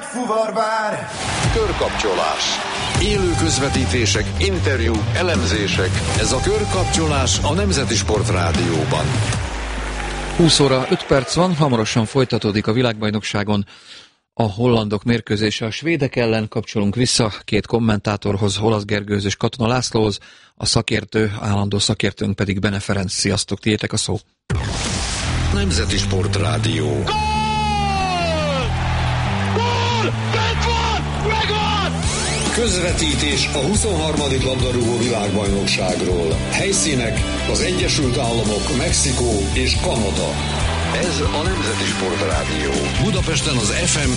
fuvarvár. Körkapcsolás. Élő közvetítések, interjúk, elemzések. Ez a Körkapcsolás a Nemzeti Sport Rádióban. 20 óra 5 perc van, hamarosan folytatódik a világbajnokságon a hollandok mérkőzése a svédek ellen. Kapcsolunk vissza két kommentátorhoz, Holasz Gergőhöz és Katona Lászlóhoz, a szakértő, állandó szakértőnk pedig Bene Ferenc. Sziasztok, tiétek a szó. Nemzeti Sport Rádió. Gól! Gól! Bent van! Megvan! Közvetítés a 23. labdarúgó világbajnokságról. Helyszínek az Egyesült Államok, Mexikó és Kanada. Ez a Nemzeti Sport Rádió. Budapesten az FM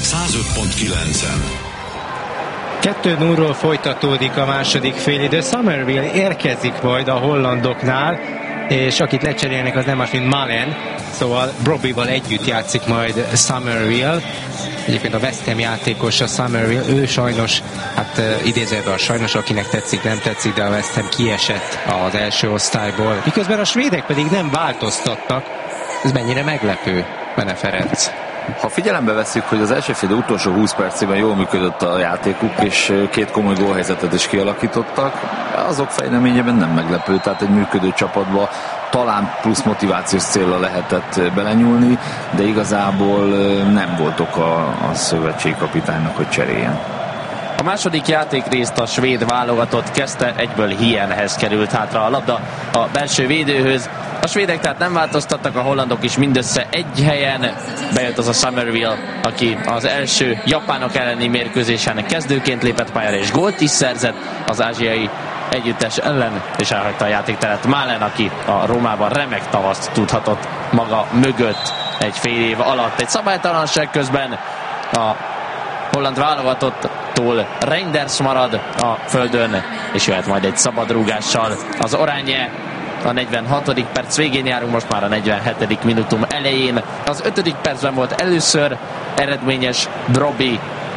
105.9-en. 2-0-ról folytatódik a második félidő. Summerville érkezik majd a hollandoknál, és akit lecserélnek, az nem más, mint Malen. Szóval Brobbyval együtt játszik majd Summerville. Egyébként a West Ham játékos a Summerville, ő sajnos, idézőjelben sajnos, akinek tetszik, nem tetszik, de a West Ham kiesett az első osztályból. Miközben a svédek pedig nem változtattak. Ez mennyire meglepő, Bene Ferenc? Ha figyelembe vesszük, hogy az első fél utolsó 20 percében jól működött a játékuk, és két komoly gólhelyzetet is kialakítottak, azok fejleményében nem meglepő, tehát egy működő csapatba talán plusz motivációs célra lehetett belenyúlni, de igazából nem volt oka a szövetségkapitánynak, hogy cseréljen. A második játékrészt a svéd válogatott kezdte, egyből Hienhez került hátra a labda a belső védőhöz. A svédek tehát nem változtattak, a hollandok is mindössze egy helyen. Bejött az a Summerville, aki az első japánok elleni mérkőzésen kezdőként lépett pályára, és gólt is szerzett az ázsiai együttes ellen, és elhagyta a játékteret Malen, aki a Rómában remek tavaszt tudhatott maga mögött egy fél év alatt. Egy szabálytalanság közben a holland válogatottól Reinders marad a földön, és jöhet majd egy szabadrúgással az Oranje. A 46. perc végén járunk, most már a 47. minutum elején. Az 5. percben volt először eredményes Brobby,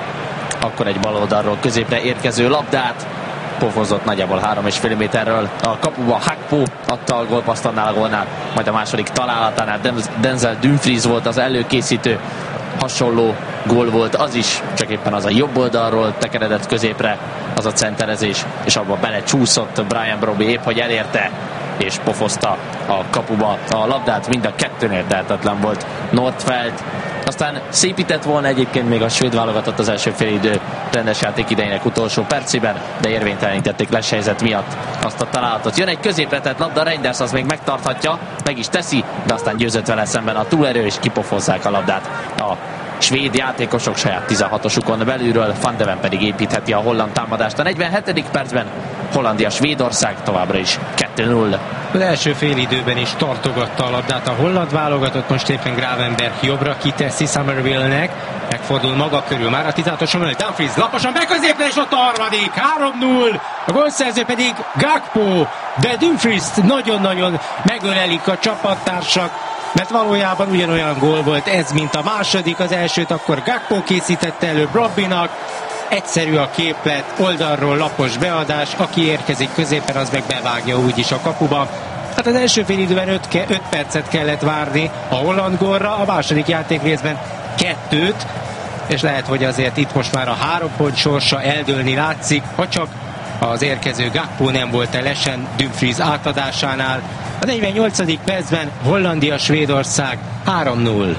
akkor egy baloldalról középre érkező labdát pofozott nagyjából 3,5 méterről a kapuba. Hakpo adta a gólpaszt annál a gólnál, majd a második találatánál Denzel Dumfries volt az előkészítő. Hasonló gól volt az is, csak éppen az a jobb oldalról tekeredett középre az a centerezés, és abba belecsúszott Brian Brobby, épp hogy elérte, és pofozta a kapuba a labdát. Mind a kettőnél tehetetlen volt Nordfeld. Aztán szépített volna egyébként még a svéd válogatott az első félidő rendes játék idejének utolsó percében, de érvénytelenítették lesz helyzet miatt azt a találatot. Jön egy középre tett labda, Reinders az még megtarthatja, meg is teszi, de aztán győzött vele szemben a túlerő, és kipofozzák a labdát a svéd játékosok saját 16-osukon belülről. Van de Ven pedig építheti a holland támadást. A 47. percben Hollandia Svédország továbbra is 2-0. Az első fél időben is tartogatta a labdát a holland válogatott, most éppen Gravenberch jobbra kiteszi Summerville-nek, megfordul maga körül, már a 16-oson mellett Dumfries laposan beközépre, és ott a harmadik, 3-0, a gólszerző pedig Gakpo, de Dumfries nagyon-nagyon megölelik a csapattársak, mert valójában ugyanolyan gól volt ez, mint a második. Az elsőt akkor Gakpo készítette elő Brobbynak. Egyszerű a képlet, oldalról lapos beadás, aki érkezik középen, az meg bevágja úgyis a kapuba. Hát az első fél időben 5 percet kellett várni a holland gólra, a második játékrészben 2, és lehet, hogy azért itt most már a 3 pont sorsa eldőlni látszik, ha csak az érkező Gakpo nem volt elesen Dumfries átadásánál. A 48. percben Hollandia-Svédország 3-0.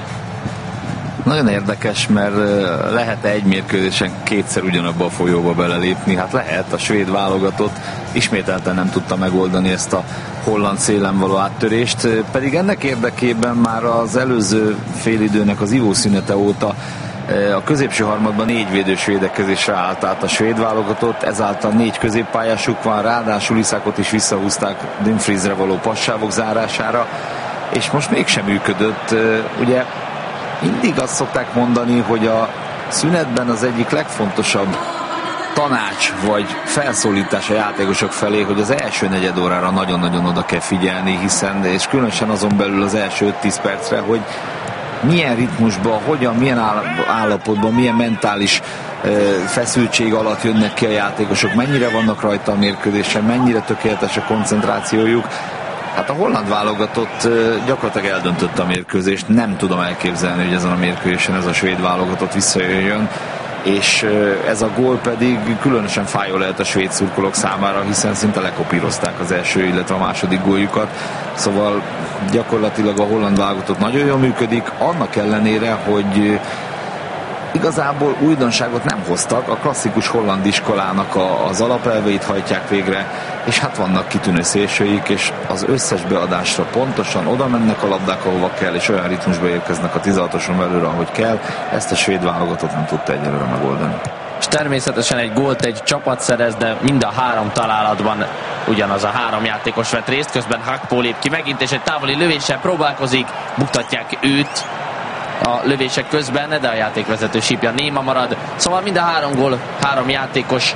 Nagyon érdekes, mert lehet-e egy mérkőzésen kétszer ugyanabba a folyóba belelépni? Hát lehet, a svéd válogatott ismételten nem tudta megoldani ezt a holland szélen való áttörést, pedig ennek érdekében már az előző félidőnek az ivószünete óta a középső harmadban 4 védős védekezésre állt át a svéd válogatott, ezáltal 4 középpályásuk van, ráadásul Iszakot is visszahúzták Dumfriesre való passávok zárására, és most mégsem működött. Ugye mindig azt szokták mondani, hogy a szünetben az egyik legfontosabb tanács vagy felszólítás a játékosok felé, hogy az első negyed órára nagyon-nagyon oda kell figyelni, hiszen, és különösen azon belül az első 5-10 percre, hogy milyen ritmusban, hogyan, milyen állapotban, milyen mentális feszültség alatt jönnek ki a játékosok, mennyire vannak rajta a mérkőzésen, mennyire tökéletes a koncentrációjuk. Hát a holland válogatott gyakorlatilag eldöntötte a mérkőzést, nem tudom elképzelni, hogy ezen a mérkőzésen ez a svéd válogatott visszajöjjön, és ez a gól pedig különösen fájó lehet a svéd szurkolók számára, hiszen szinte lekopírozták az első, illetve a második góljukat. Szóval gyakorlatilag a holland válogatott nagyon jól működik, annak ellenére, hogy igazából újdonságot nem hoztak, a klasszikus holland iskolának az alapelveit hajtják végre, és hát vannak kitűnő szélsőik, és az összes beadásra pontosan oda mennek a labdák, ahova kell, és olyan ritmusba érkeznek a 16-oson belőle, ahogy kell. Ezt a svéd válogatott nem tudta egyelőre megoldani. És természetesen egy gólt egy csapat szerez, de mind a 3 találatban ugyanaz a 3 játékos vett részt, közben Gakpo lép ki megint, és egy távoli lövéssel próbálkozik, buktatják őt a lövések közben, de a játékvezető sípja néma marad. Szóval mind a 3 gól 3 játékos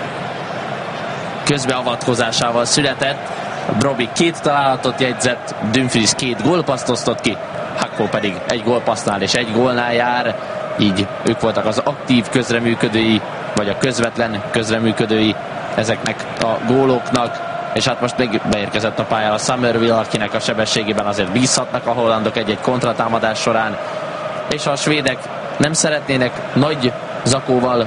közbeavatkozásával született. Brobbey 2 találatot jegyzett, Dumfries 2 gólpasszt osztott ki, Gakpo pedig 1 gólpassznál és 1 gólnál jár. Így ők voltak az aktív közreműködői, vagy a közvetlen közreműködői ezeknek a góloknak. És hát most még beérkezett a pályára Summerville, akinek a sebességében azért bízhatnak a hollandok egy-egy kontratámadás során. És ha a svédek nem szeretnének nagy zakóval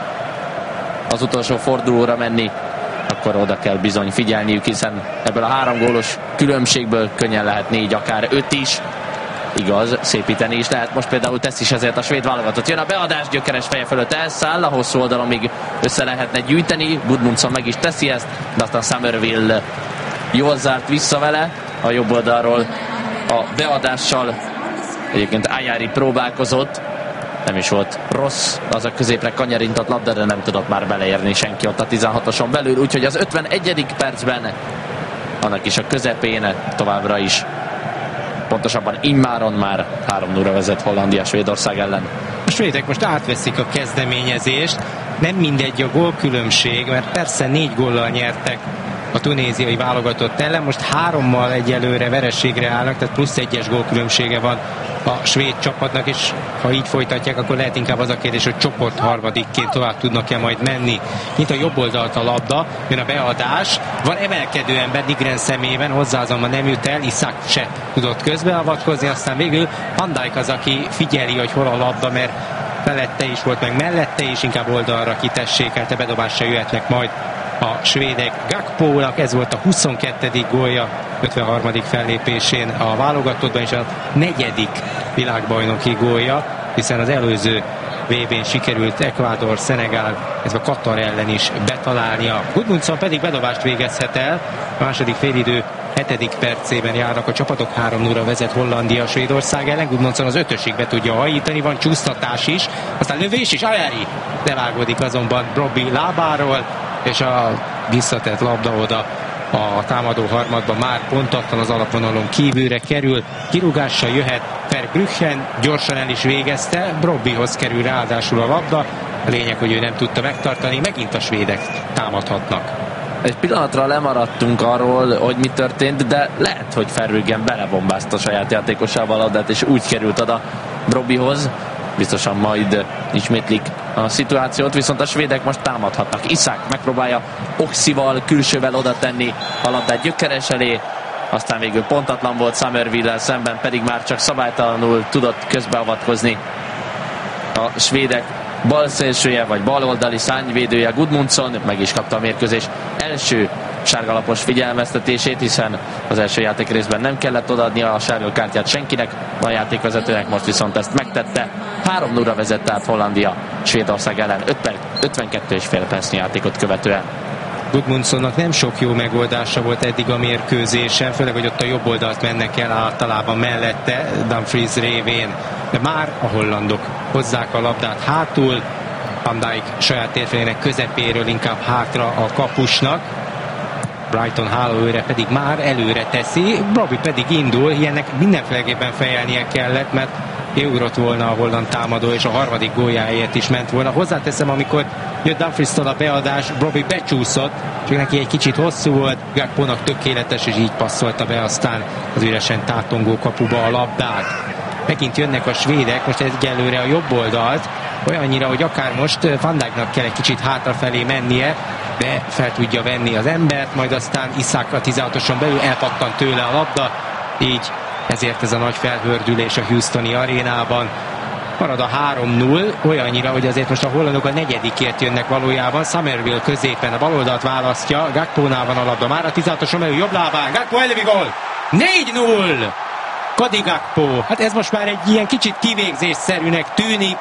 az utolsó fordulóra menni, akkor oda kell bizony figyelniük, hiszen ebből a 3 gólos különbségből könnyen lehet 4, akár 5 is. Igaz, szépíteni is lehet. Most például tesz is ezért a svéd válogatott. Jön a beadás, Gyökeres feje fölött elszáll, a hosszú oldalon még össze lehetne gyűjteni. Gudmundsson meg is teszi ezt, de aztán Summerville jól zárt vissza vele a jobb oldalról a beadással. Egyébként Ajari próbálkozott, nem is volt rossz az a középre kanyarintott labda, de nem tudott már beleérni senki ott a 16-oson belül, úgyhogy az 51. percben, annak is a közepén továbbra is, pontosabban immáron már 3-0-ra vezet Hollandia Svédország ellen. A svédek most átveszik a kezdeményezést, nem mindegy a gólkülönbség, mert persze 4 góllal nyertek a tunéziai válogatott ellen, most 3-mal egyelőre vereségre állnak, tehát plusz 1-es gólkülönbsége van a svéd csapatnak, és ha így folytatják, akkor lehet inkább az a kérdés, hogy csoport harmadikként tovább tudnak-e majd menni. Mint a jobb oldalt a labda, jön a beadás, van emelkedő ember Nygren szemében, hozzá azonban nem jut el, Isak se tudott közbeavatkozni, aztán végül Van Dijk az, aki figyeli, hogy hol a labda, mert felette is volt, meg mellette is, inkább oldalra kitessékelte, bedobásra jöhetnek majd a svédek. Gakpónak ez volt a 22. gólja 53. fellépésén a válogatottban, és a 4. világbajnoki gólja, hiszen az előző VB-n sikerült Ecuador, Szenegál, ez a Katar ellen is betalálnia. Gudmundsson pedig bedobást végezhet el. A második félidő 7. percében járnak a csapatok, 3-0-ra vezet Hollandia Svédország ellen. Gudmundsson az 5-ösig be tudja hajítani, van csúsztatás is, aztán lövés is, Ajari levágódik azonban Brobbey lábáról, és a visszatett labda oda a támadó harmadban már pontatlan, az alapvonalon kívülre kerül, kirúgással jöhet Verbruggen, gyorsan el is végezte, Brobbeyhoz kerül ráadásul a labda, a lényeg, hogy ő nem tudta megtartani, megint a svédek támadhatnak. Egy pillanatra lemaradtunk arról, hogy mi történt, de lehet, hogy Verbruggen belebombázta a saját játékosával a labdát, és úgy került oda Brobbeyhoz. Biztosan majd ismétlik a szituációt, viszont a svédek most támadhatnak. Isak megpróbálja Oxival, külsővel oda tenni a labdát Gyökeres elé, aztán végül pontatlan volt Summerville-lel szemben, pedig már csak szabálytalanul tudott közbeavatkozni a svédek bal szélsője, vagy baloldali szárnyvédője Gudmundsson, meg is kapta a mérkőzés első sárgalapos figyelmeztetését, hiszen az első játék részben nem kellett odaadnia a sárga kártyát senkinek, a játékvezetőnek most viszont ezt megtette. 3-0-ra vezette át Hollandia Svédország ellen 52,5 percnyi játékot követően. Gudmundssonnak nem sok jó megoldása volt eddig a mérkőzésen, főleg, hogy ott a jobb oldalt mennek el általában mellette Dumfries révén, de már a hollandok hozzák a labdát hátul, Van Dijk saját térfélének közepéről inkább hátra a kapusnak, Brighton hálóőre pedig már előre teszi, Brobbey pedig indul, ilyennek mindenféleképpen fejelnie kellett, mert ugrott volna a holland támadó, és a harmadik góljáért is ment volna. Hozzáteszem, amikor jött Dumfries-tól a beadás, Brobbey becsúszott, csak neki egy kicsit hosszú volt, Gakpónak tökéletes, és így passzolta be aztán az üresen tátongó kapuba a labdát. Megint jönnek a svédek, most egyelőre a jobb oldalt, olyannyira, hogy akár most Van Dijknak kell egy kicsit hátrafelé mennie, de fel tudja venni az embert, majd aztán Isak a 16-oson belül elpattan tőle a labda, így ezért ez a nagy felhördülés a Houstoni arénában. Marad a 3-0, olyannyira, hogy azért most a hollandok a negyedikért jönnek valójában. Somerville középen a baloldalt választja, Gakpónál van a labda, már a 16-oson belül jobb lábán, Gakpó ellövi gól! 4-0! Cody Gakpó. Hát ez most már egy ilyen kicsit kivégzésszerűnek tűnik,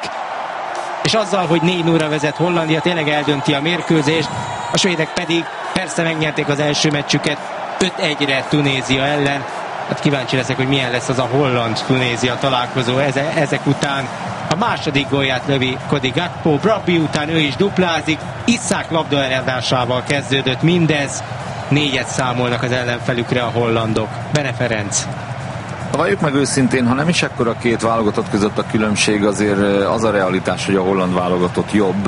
és azzal, hogy 4-0-ra vezet Hollandia, tényleg eldönti a mérkőzést. A svédek pedig persze megnyerték az első meccsüket 5-1-re Tunézia ellen. Hát kíváncsi leszek, hogy milyen lesz az a Holland-Tunézia találkozó ezek után. A második gólját lövi Cody Gakpó, Brobby után ő is duplázik, Iszák labdaeladásával kezdődött mindez. 4-et számolnak az ellenfelükre a hollandok. Bene Ferenc. Valljuk meg őszintén, ha nem is ekkora a két válogatott között a különbség, azért az a realitás, hogy a holland válogatott jobb,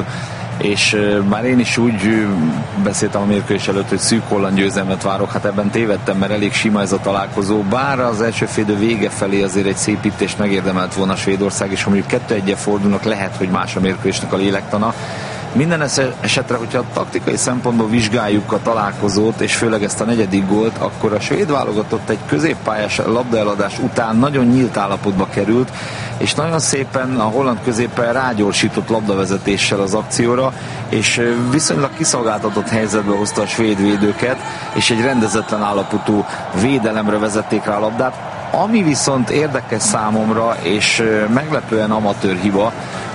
és már én is úgy beszéltem a mérkőzés előtt, hogy szűk holland győzelmet várok, hát ebben tévedtem, mert elég sima ez a találkozó, bár az első félidő vége felé azért egy szépítést megérdemelt volna Svédország, és ha mondjuk 2-1-jel fordulnak, lehet, hogy más a mérkőzésnek a lélektana. Minden esetre, hogyha a taktikai szempontból vizsgáljuk a találkozót, és főleg ezt a negyedik gólt, akkor a svéd válogatott egy középpályás labdaeladás után nagyon nyílt állapotba került, és nagyon szépen a holland középpály rágyorsított labdavezetéssel az akcióra, és viszonylag kiszolgáltatott helyzetbe hozta a svéd védőket, és egy rendezetlen állapotú védelemre vezették rá a labdát, ami viszont érdekes számomra, és meglepően amatőr hiba,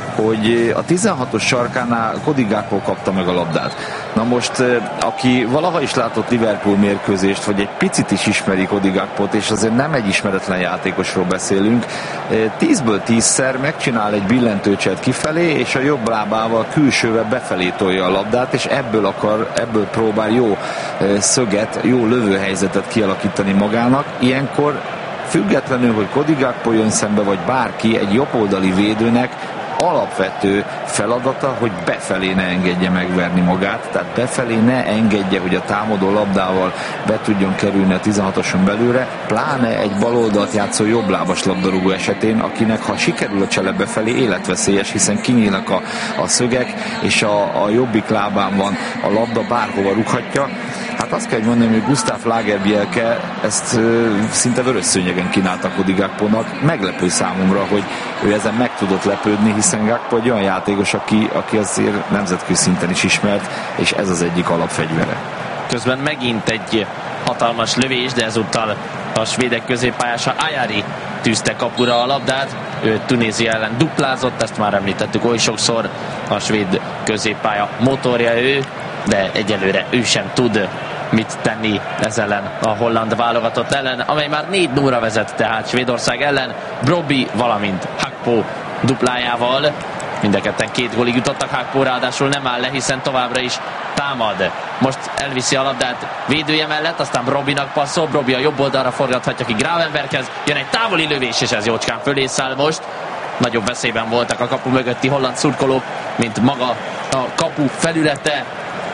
hogy a 16-os sarkánál Cody Gakpó kapta meg a labdát. Na most, aki valaha is látott Liverpool mérkőzést, vagy egy picit is ismeri Cody Gakpót, és azért nem egy ismeretlen játékosról beszélünk, 10-ből 10-szer megcsinál egy billentőcselt kifelé, és a jobb lábával külsővel befelé tolja a labdát, és ebből próbál jó szöget, jó lövőhelyzetet kialakítani magának. Ilyenkor függetlenül, hogy Cody Gakpó jön szembe, vagy bárki, egy jobboldali védőnek alapvető feladata, hogy befelé ne engedje megverni magát, tehát befelé ne engedje, hogy a támadó labdával be tudjon kerülni a 16-oson belőle, pláne egy baloldalt játszó jobblábas labdarúgó esetén, akinek ha sikerül a csele befelé, életveszélyes, hiszen kinyílnak a szögek, és a jobbik lábán van a labda, bárhova rúghatja. Hát azt kell, hogy mondani, hogy Gustav Lagerbielke ezt szinte vörös szőnyegen kínálta Cody Gakpónak. Meglepő számomra, hogy ő ezen meg tudott lepődni, hiszen Gakpó egy olyan játékos, aki azért nemzetközi szinten is ismert, és ez az egyik alapfegyvere. Közben megint egy hatalmas lövés, de ezúttal a svédek középpályása Ajari tűzte kapura a labdát. Ő Tunézia ellen duplázott, ezt már említettük oly sokszor. A svéd középpálya motorja ő, de egyelőre ő sem tud mit tenni ez ellen a holland válogatott ellen, amely már 4-0-ra vezet tehát Svédország ellen, Brobby, valamint Gakpó duplájával. Mind a ketten 2 gólig jutottak, Gakpó ráadásul nem áll le, hiszen továbbra is támad. Most elviszi a labdát védője mellett, aztán Brobbynak passzol, Brobby a jobb oldalra forgathatja ki Gravenberghez, jön egy távoli lövés, és ez jócskán fölé száll most. Nagyobb veszélyben voltak a kapu mögötti holland szurkolók, mint maga a kapu felülete.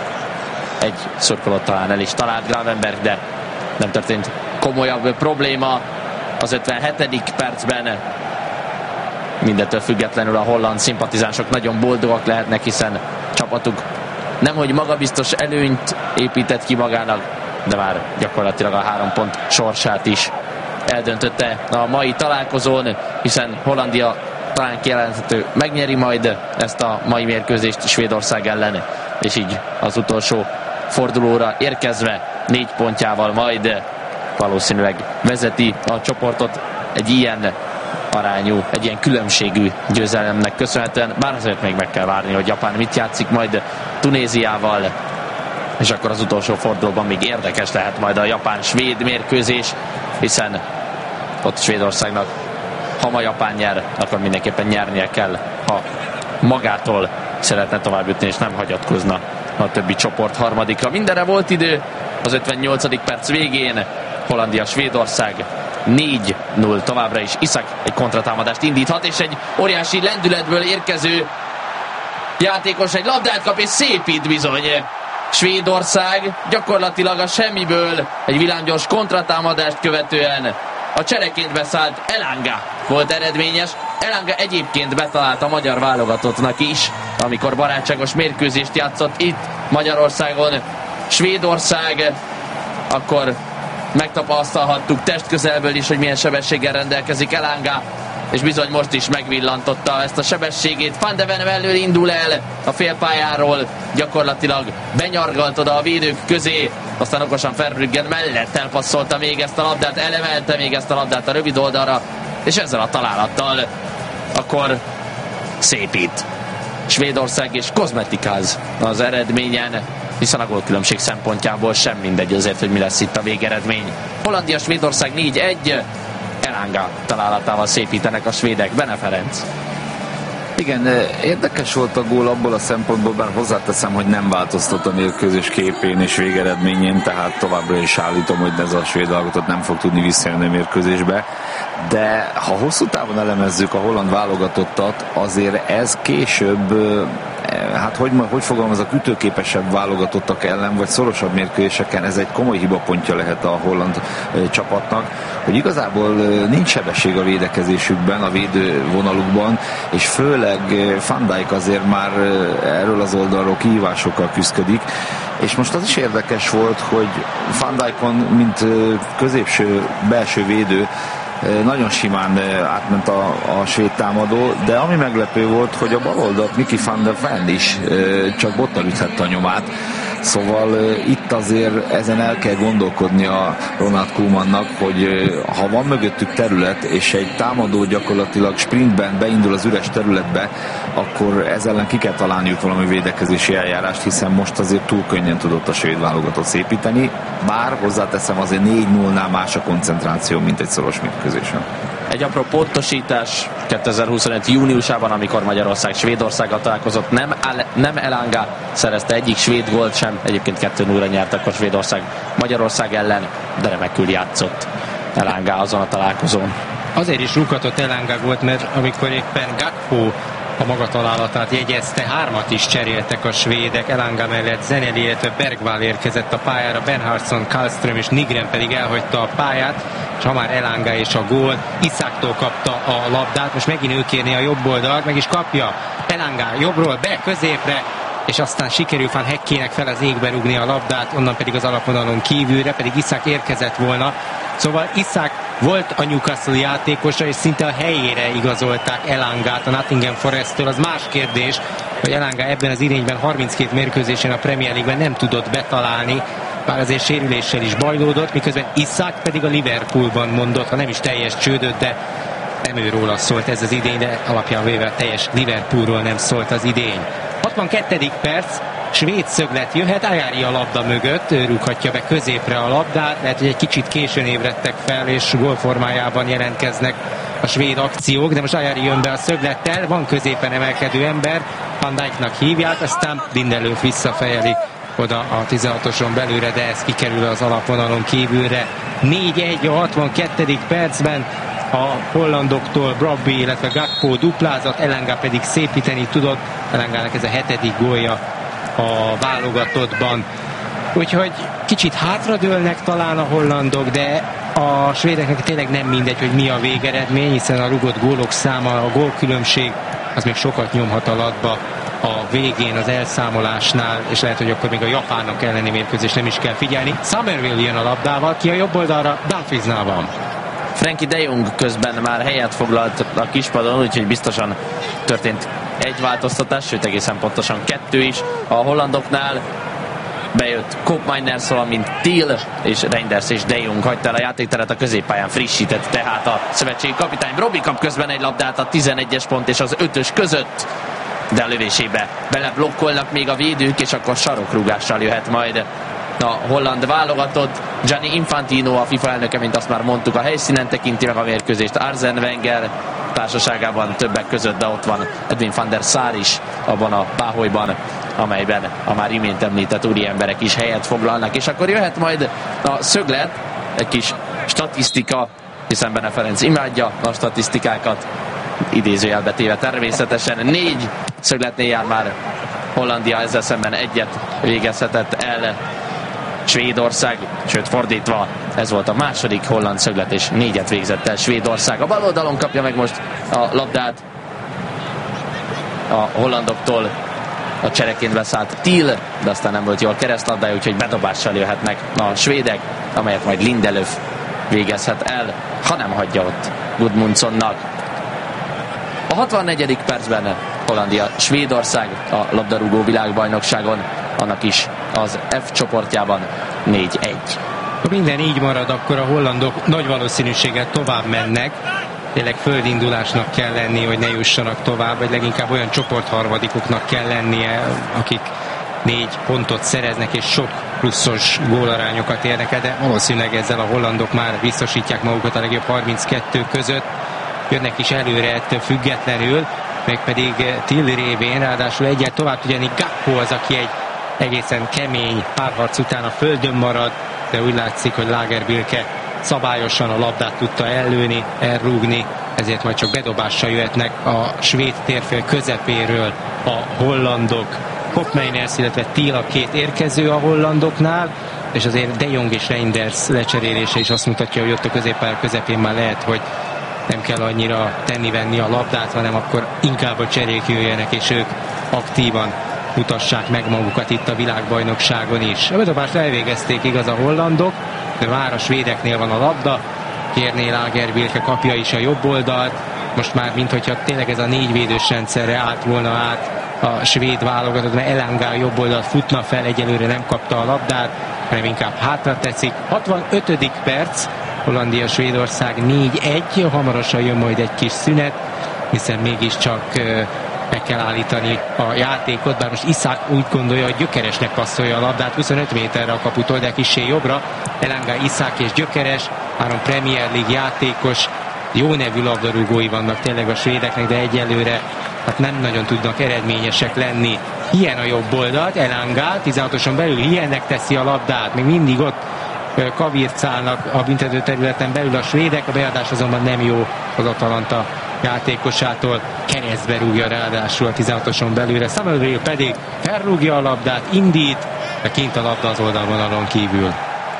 Egy szurkolót talán el is talált Gravenberg, de nem történt komolyabb probléma. Az 57. percben mindettől függetlenül a holland szimpatizánsok nagyon boldogak lehetnek, hiszen csapatuk nemhogy magabiztos előnyt épített ki magának, de már gyakorlatilag a 3 pont sorsát is eldöntötte a mai találkozón, hiszen Hollandia talán kijelenthető megnyeri majd ezt a mai mérkőzést Svédország ellen, és így az utolsó fordulóra érkezve 4 pontjával majd valószínűleg vezeti a csoportot egy ilyen arányú, egy ilyen különbségű győzelemnek köszönhetően, bár azért még meg kell várni, hogy Japán mit játszik majd Tunéziával, és akkor az utolsó fordulóban még érdekes lehet majd a japán-svéd mérkőzés, hiszen ott Svédországnak, ha ma Japán nyer, akkor mindenképpen nyernie kell, ha magától szeretne tovább jutni, és nem hagyatkozna a többi csoport harmadikra. Mindenre volt idő az 58. perc végén. Hollandia, Svédország 4-0 továbbra is. Iszák egy kontratámadást indíthat, és egy óriási lendületből érkező játékos egy labdát kap, és szépít bizony. Svédország gyakorlatilag a semmiből egy villámgyors kontratámadást követően a csereként beszállt Elanga volt eredményes. Elanga egyébként betalált a magyar válogatottnak is, amikor barátságos mérkőzést játszott itt Magyarországon. Svédország, akkor megtapasztalhattuk testközelből is, hogy milyen sebességgel rendelkezik Elanga. és bizony most is megvillantotta ezt a sebességét. Van de Ven mellől indul el a félpályáról, gyakorlatilag benyargalt oda a védők közé, aztán okosan Verbruggen mellett elpasszolta még ezt a labdát, elemelte még ezt a labdát a rövid oldalra, és ezzel a találattal akkor szépít Svédország, és kozmetikáz az eredményen, hiszen a gólkülönbség szempontjából sem mindegy azért, hogy mi lesz itt a végeredmény. Hollandia, Svédország 4-1, Elanga találatával szépítenek a svédek. Bene Ferenc. Igen, érdekes volt a gól abból a szempontból, bár hozzáteszem, hogy nem változtat a mérkőzés képén és végeredményén, tehát továbbra is állítom, hogy ez a svéd válogatott nem fog tudni visszajönni a mérkőzésbe, de ha hosszú távon elemezzük a holland válogatottat, azért ez később, hát hogy fogalmazok, ütőképesebb válogatottak ellen, vagy szorosabb mérkőzéseken ez egy komoly hibapontja lehet a holland csapatnak, hogy igazából nincs sebesség a védekezésükben, a védővonalukban, és főleg Van Dijk azért már erről az oldalról kihívásokkal küzdik, és most az is érdekes volt, hogy Van Dijkon, mint középső belső védő, nagyon simán átment a svéd támadó, de ami meglepő volt, hogy a bal oldalt Mickey van der Ven is csak bottal üthette a nyomát. Szóval itt azért ezen el kell gondolkodni a Ronald Koemannak, hogy ha van mögöttük terület, és egy támadó gyakorlatilag sprintben beindul az üres területbe, akkor ezzel ellen ki kell találniuk valami védekezési eljárást, hiszen most azért túl könnyen tudott a svéd válogatott szépíteni, bár hozzáteszem azért 4-0-nál más a koncentráció, mint egy szoros mérkőzésen. Egy apró pontosítás, 2025 júniusában, amikor Magyarország Svédországgal találkozott, nem Elanga szerezte egyik svéd gólt sem, egyébként 2-0-ra nyert akkor Svédország Magyarország ellen, de remekül játszott Elanga azon a találkozón. Azért is rúghatott Elanga volt, mert amikor éppen Gakpo a maga találatát jegyezte, 3-at is cseréltek a svédek, Elanga mellett Zeneli, illetve Bergvall érkezett a pályára, Bernhardsson, Karlström és Nygren pedig elhagyta a pályát, és ha már Elanga és a gól, Isáktól kapta a labdát, most megint ő kérné a jobb oldalt, meg is kapja Elanga jobbról be középre, és aztán sikerül Van Heckének fel az égbe rúgni a labdát, onnan pedig az alapvonalon kívülre, pedig Isak érkezett volna. Szóval Isak volt a Newcastle játékosa, és szinte a helyére igazolták Elangát a Nottingham Forest-től. Az más kérdés, hogy Elanga ebben az idényben 32 mérkőzésen a Premier League-ben nem tudott betalálni, bár azért sérüléssel is bajlódott, miközben Isak pedig a Liverpoolban mondott, ha nem is teljes csődöt, de nem őróla szólt ez az idény, de alapján véve teljes Liverpoolról nem szólt az idény. 62. perc, svéd szöglet jöhet, Ajari a labda mögött, ő rúghatja be középre a labdát, lehet, hogy egy kicsit későn ébredtek fel, és gólformájában jelentkeznek a svéd akciók, de most Ajari jön be a szöglettel, van középen emelkedő ember, Van Dijknak hívják, aztán Lindelöf visszafejeli oda a 16-oson belőle, de ez kikerül az alapvonalon kívülre. 4-1 a 62. percben a hollandoktól Brobby, illetve Gakpo duplázat, Elanga pedig szépíteni tudott. Elangának ez a 7. gólja a válogatottban. Úgyhogy kicsit hátradőlnek talán a hollandok, de a svédeknek tényleg nem mindegy, hogy mi a végeredmény, hiszen a rugott gólok száma, a gólkülönbség az még sokat nyomhat alatba a végén az elszámolásnál, és lehet, hogy akkor még a japánok elleni mérkőzés nem is kell figyelni. Summerville jön a labdával, ki a jobb oldalra, Dumfriesnál van. Frankie de Jong közben már helyet foglalt a kispadon, úgyhogy biztosan történt egy változtatás, sőt egészen pontosan 2 is. A hollandoknál bejött Koopmeiners, valamint Thiel és Reinders és de Jong hagyta el a játékteret, a középpályán frissített tehát a szövetségi kapitány. Brobby kap közben egy labdát a 11-es pont és az 5-ös között, de a lövésébe beleblokkolnak még a védők, és akkor sarokrúgással jöhet majd a holland válogatott. Gianni Infantino, a FIFA elnöke, mint azt már mondtuk, a helyszínen tekinti meg a mérkőzést Arsene Wenger társaságában többek között, de ott van Edwin van der Sar is abban a páholyban, amelyben a már imént említett úriemberek is helyet foglalnak, és akkor jöhet majd a szöglet, egy kis statisztika, hiszen Bene Ferenc imádja a statisztikákat, idézőjelbe téve természetesen. 4 szögletnél jár már Hollandia, ezzel szemben 1-et végezhetett el Svédország, sőt fordítva, ez volt a második holland szöglet, és 4-et végzett el Svédország. A bal oldalon kapja meg most a labdát a hollandoktól a csereként beszállt Thiel, de aztán nem volt jól keresztlabdája, úgyhogy bedobással jöhetnek a svédek, amelyet majd Lindelöf végezhet el, ha nem hagyja ott Gudmundssonnak. A 64. percben Hollandia, Svédország a labdarúgó világbajnokságon, annak is az F csoportjában 4-1. Ha minden így marad, akkor a hollandok nagy valószínűséggel tovább mennek. Tényleg földindulásnak kell lenni, hogy ne jussanak tovább, vagy leginkább olyan csoportharmadikoknak kell lennie, akik 4 pontot szereznek és sok pluszos gólarányokat érnek el, de valószínűleg ezzel a hollandok már biztosítják magukat a legjobb 32 között. Jönnek is előre ettől függetlenül, meg pedig Till révén, ráadásul egyel tovább tudja jönni Gakpo az, aki egy egészen kemény párharc után a földön marad, de úgy látszik, hogy Lagerbielke szabályosan a labdát tudta ellőni, elrúgni, ezért majd csak bedobással jöhetnek a svéd térfél közepéről a hollandok. Koopmeiners, illetve Till a két érkező a hollandoknál, és azért De Jong és Reinders lecserélése is azt mutatja, hogy ott a középpálya közepén már lehet, hogy nem kell annyira tenni-venni a labdát, hanem akkor inkább a cserék jöjjenek, és ők aktívan mutassák meg magukat itt a világbajnokságon is. A bedobást elvégezték, igaz, a hollandok, de már a svédeknél van a labda, kérné Lagerbielke, kapja is a jobb oldalt, most már minthogyha tényleg ez a 4 védős rendszerre állt volna át a svéd válogatott, mert Elanga a jobb oldalt futna fel, egyelőre nem kapta a labdát, hanem inkább hátra teszik. 65. perc, Hollandia-Svédország 4-1, hamarosan jön majd egy kis szünet, hiszen mégiscsak meg kell állítani a játékot, bár most Isak úgy gondolja, hogy Gyökeresnek passzolja a labdát 25 méterre a kaputól, de kissé jobbra. Elanga, Isak és Gyökeres, 3 Premier League játékos, jó nevű labdarúgói vannak tényleg a svédeknek, de egyelőre hát nem nagyon tudnak eredményesek lenni. Hien a jobb oldalt, Elanga 16-oson belül Hiennek teszi a labdát, még mindig ott kavircálnak a büntetőterületen belül a svédek, a beadás azonban nem jó az Atalanta játékosától, keresztbe rúgja ráadásul a 16-oson belülre, Samuel pedig felrúgja a labdát, indít, de kint a labda az oldalvonalon kívül.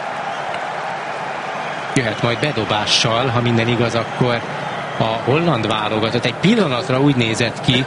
Jöhet majd bedobással, ha minden igaz, akkor a holland válogatott. Egy pillanatra úgy nézett ki,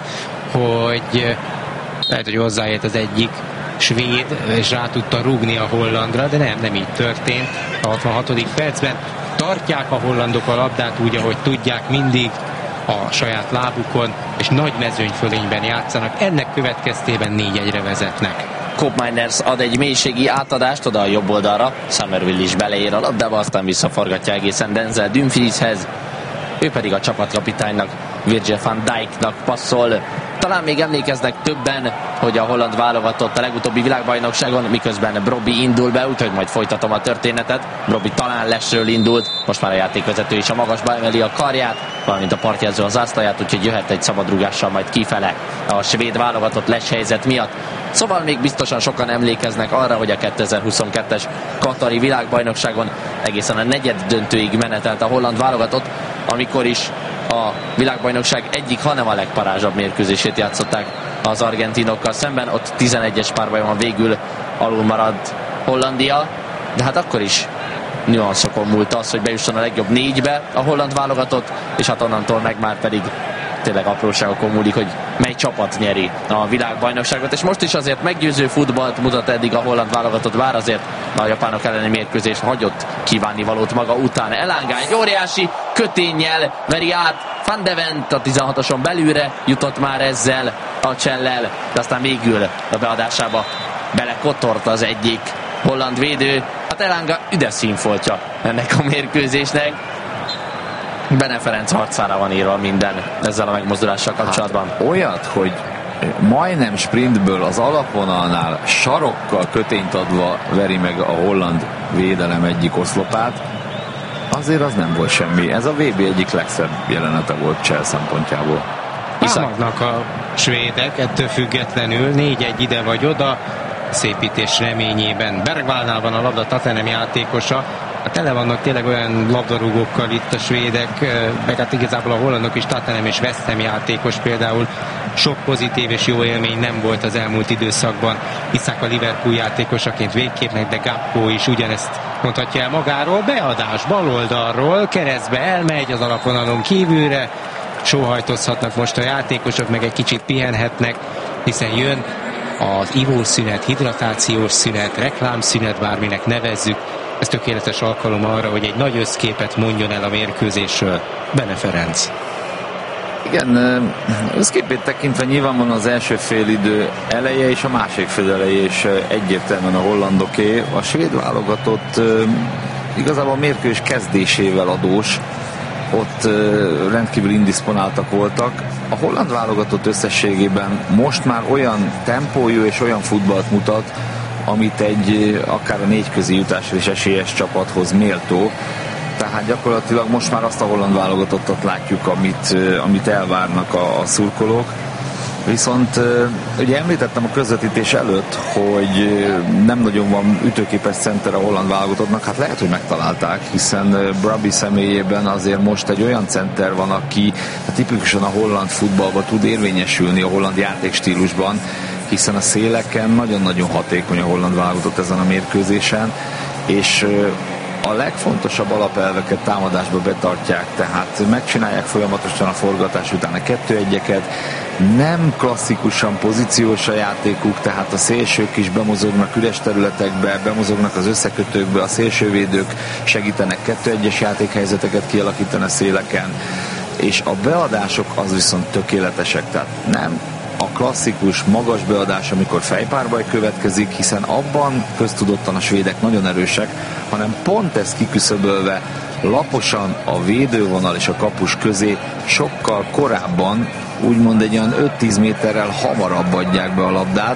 hogy lehet, hogy hozzáért az egyik svéd, és rá tudta rúgni a hollandra, de nem így történt. A 66. percben tartják a hollandok a labdát úgy, ahogy tudják, mindig a saját lábukon, és nagy mezőnyfölényben játszanak. Ennek következtében 4-1-re vezetnek. Koopmeiners ad egy mélységi átadást oda a jobb oldalra, Summerville is beleér a labdába, aztán visszaforgatja egészen Denzel Dumfrieshez, ő pedig a csapatkapitánynak, Virgil van Dijknak passzol. Talán még emlékeznek többen, hogy a holland válogatott a legutóbbi világbajnokságon, miközben Brobby indul be, úgyhogy majd folytatom a történetet. Brobby talán lesről indult, most már a játékvezető is a magasba emeli a karját, valamint a partjelző az zászlaját, úgyhogy jöhet egy szabadrúgással majd kifele a svéd válogatott les helyzet miatt. Szóval még biztosan sokan emlékeznek arra, hogy a 2022-es katari világbajnokságon egészen a negyed döntőig menetelt a holland válogatott, amikor is a világbajnokság egyik, hanem a legparázsabb mérkőzését játszották az argentinokkal szemben. Ott 11-es párbajban végül alul maradt Hollandia, de hát akkor is nüanszokon múlt az, hogy bejusson a legjobb 4-be a holland válogatott, és hát onnantól meg már pedig tényleg apróságokon múlik, hogy mely csapat nyeri a világbajnokságot, és most is azért meggyőző futballt mutat eddig a holland válogatott, bár azért a japánok elleni mérkőzés hagyott kívánnivalót maga után. Elanga egy óriási köténnyel veri át Van de Ven a 16-oson belülre, jutott már ezzel a csellel, de aztán végül a beadásába belekotort az egyik holland védő. Hát Elanga üdes színfoltja ennek a mérkőzésnek. Bene Ferenc harcára van írva minden ezzel a megmozdulással kapcsolatban. Hát, olyat, hogy majdnem sprintből az alapvonalnál sarokkal kötényt adva veri meg a holland védelem egyik oszlopát, azért az nem volt semmi. Ez a VB egyik legszebb jelenete volt Cseh szempontjából. Támadnak a svédek, ettől függetlenül 4-1 ide vagy oda, szépítés reményében. Bergvallnál van a labda, Tottenham játékosa. Tele vannak tényleg olyan labdarúgókkal itt a svédek, meg hát igazából a hollandok is, Tottenham és West Ham játékos például. Sok pozitív és jó élmény nem volt az elmúlt időszakban. Isak a Liverpool játékosaként végképp, de Gakpo is ugyanezt mondhatja el magáról. Beadás baloldalról, keresztbe elmegy az alapvonalon kívülre, sóhajtozhatnak most a játékosok, meg egy kicsit pihenhetnek, hiszen jön az ivószünet, hidratációs szünet, reklámszünet, bárminek nevezzük. Ez tökéletes alkalom arra, hogy egy nagy összképet mondjon el a mérkőzésről Bene Ferenc. Igen, összképét tekintve nyilvánvalóan az első félidő eleje és a másik fél eleje is egyértelműen a hollandoké. A svéd válogatott igazából a mérkőzés kezdésével adós, ott rendkívül indisponáltak voltak. A holland válogatott összességében most már olyan tempójú és olyan futballt mutat, amit egy akár a négyközi jutásra is esélyes csapathoz méltó. Tehát gyakorlatilag most már azt a holland válogatottat látjuk, amit elvárnak a szurkolók. Viszont ugye említettem a közvetítés előtt, hogy nem nagyon van ütőképes center a holland válogatottnak, hát lehet, hogy megtalálták, hiszen Brabby személyében azért most egy olyan center van, aki tipikusan a holland futballban tud érvényesülni, a holland játékstílusban, hiszen a széleken nagyon-nagyon hatékony a holland válogatott ezen a mérkőzésen, és a legfontosabb alapelveket támadásba betartják, tehát megcsinálják folyamatosan a forgatás után a 2-1-eket, nem klasszikusan pozíciós a játékuk, tehát a szélsők is bemozognak üres területekbe, bemozognak az összekötőkbe, a szélsővédők segítenek 2-1-es játékhelyzeteket kialakítani a széleken, és a beadások az viszont tökéletesek, tehát nem a klasszikus magas beadás, amikor fejpárbaj következik, hiszen abban köztudottan a svédek nagyon erősek, hanem pont ezt kiküszöbölve laposan a védővonal és a kapus közé sokkal korábban, úgymond egy olyan 5-10 méterrel hamarabb adják be a labdát,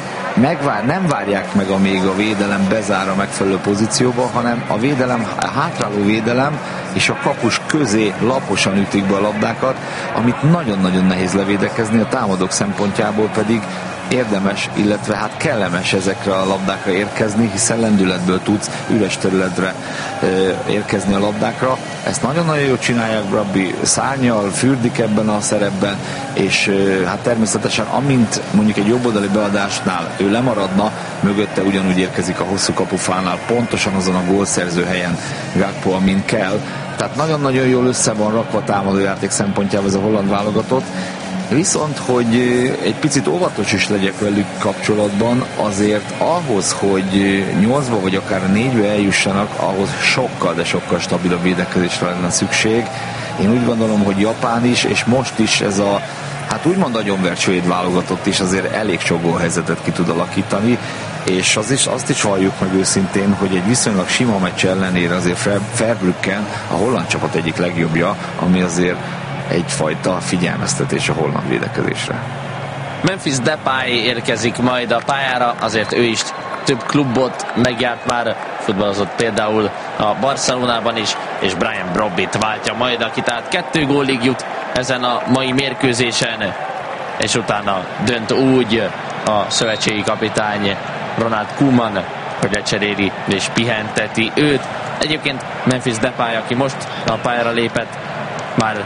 nem várják meg, amíg a védelem bezár a megfelelő pozícióba, hanem a hátráló védelem és a kapus közé laposan ütik be a labdákat, amit nagyon-nagyon nehéz levédekezni, a támadók szempontjából pedig érdemes, illetve hát kellemes ezekre a labdákra érkezni, hiszen lendületből tudsz üres területre érkezni a labdákra. Ezt nagyon-nagyon jól csinálják, Brabby szárnyal, fürdik ebben a szerepben, és hát természetesen amint mondjuk egy jobboldali beadásnál ő lemaradna, mögötte ugyanúgy érkezik a hosszú kapufánál, pontosan azon a gólszerző helyen Gakpo, amin kell. Tehát nagyon-nagyon jól össze van rakva támadójáték szempontjából ez a holland válogatott. Viszont, hogy egy picit óvatos is legyek velük kapcsolatban, azért ahhoz, hogy 8-ba vagy akár 4-be eljussanak, ahhoz sokkal, de sokkal stabilabb védekezésre lenne szükség. Én úgy gondolom, hogy Japán is, és most is ez a hát úgymond agyonvert svéd válogatott is azért elég sok gólhelyzetet ki tud alakítani, és azt is halljuk meg őszintén, hogy egy viszonylag sima meccs ellenére azért Verbruggen a holland csapat egyik legjobbja, ami azért egyfajta figyelmeztetés a holland védekezésre. Memphis Depay érkezik majd a pályára, azért ő is több klubot megjárt már, futballozott például a Barcelonában is, és Brian Brobbit váltja majd, aki tehát 2 gólig jut ezen a mai mérkőzésen, és utána dönt úgy a szövetségi kapitány Ronald Koeman, hogy lecseréli és pihenteti őt. Egyébként Memphis Depay, aki most a pályára lépett, már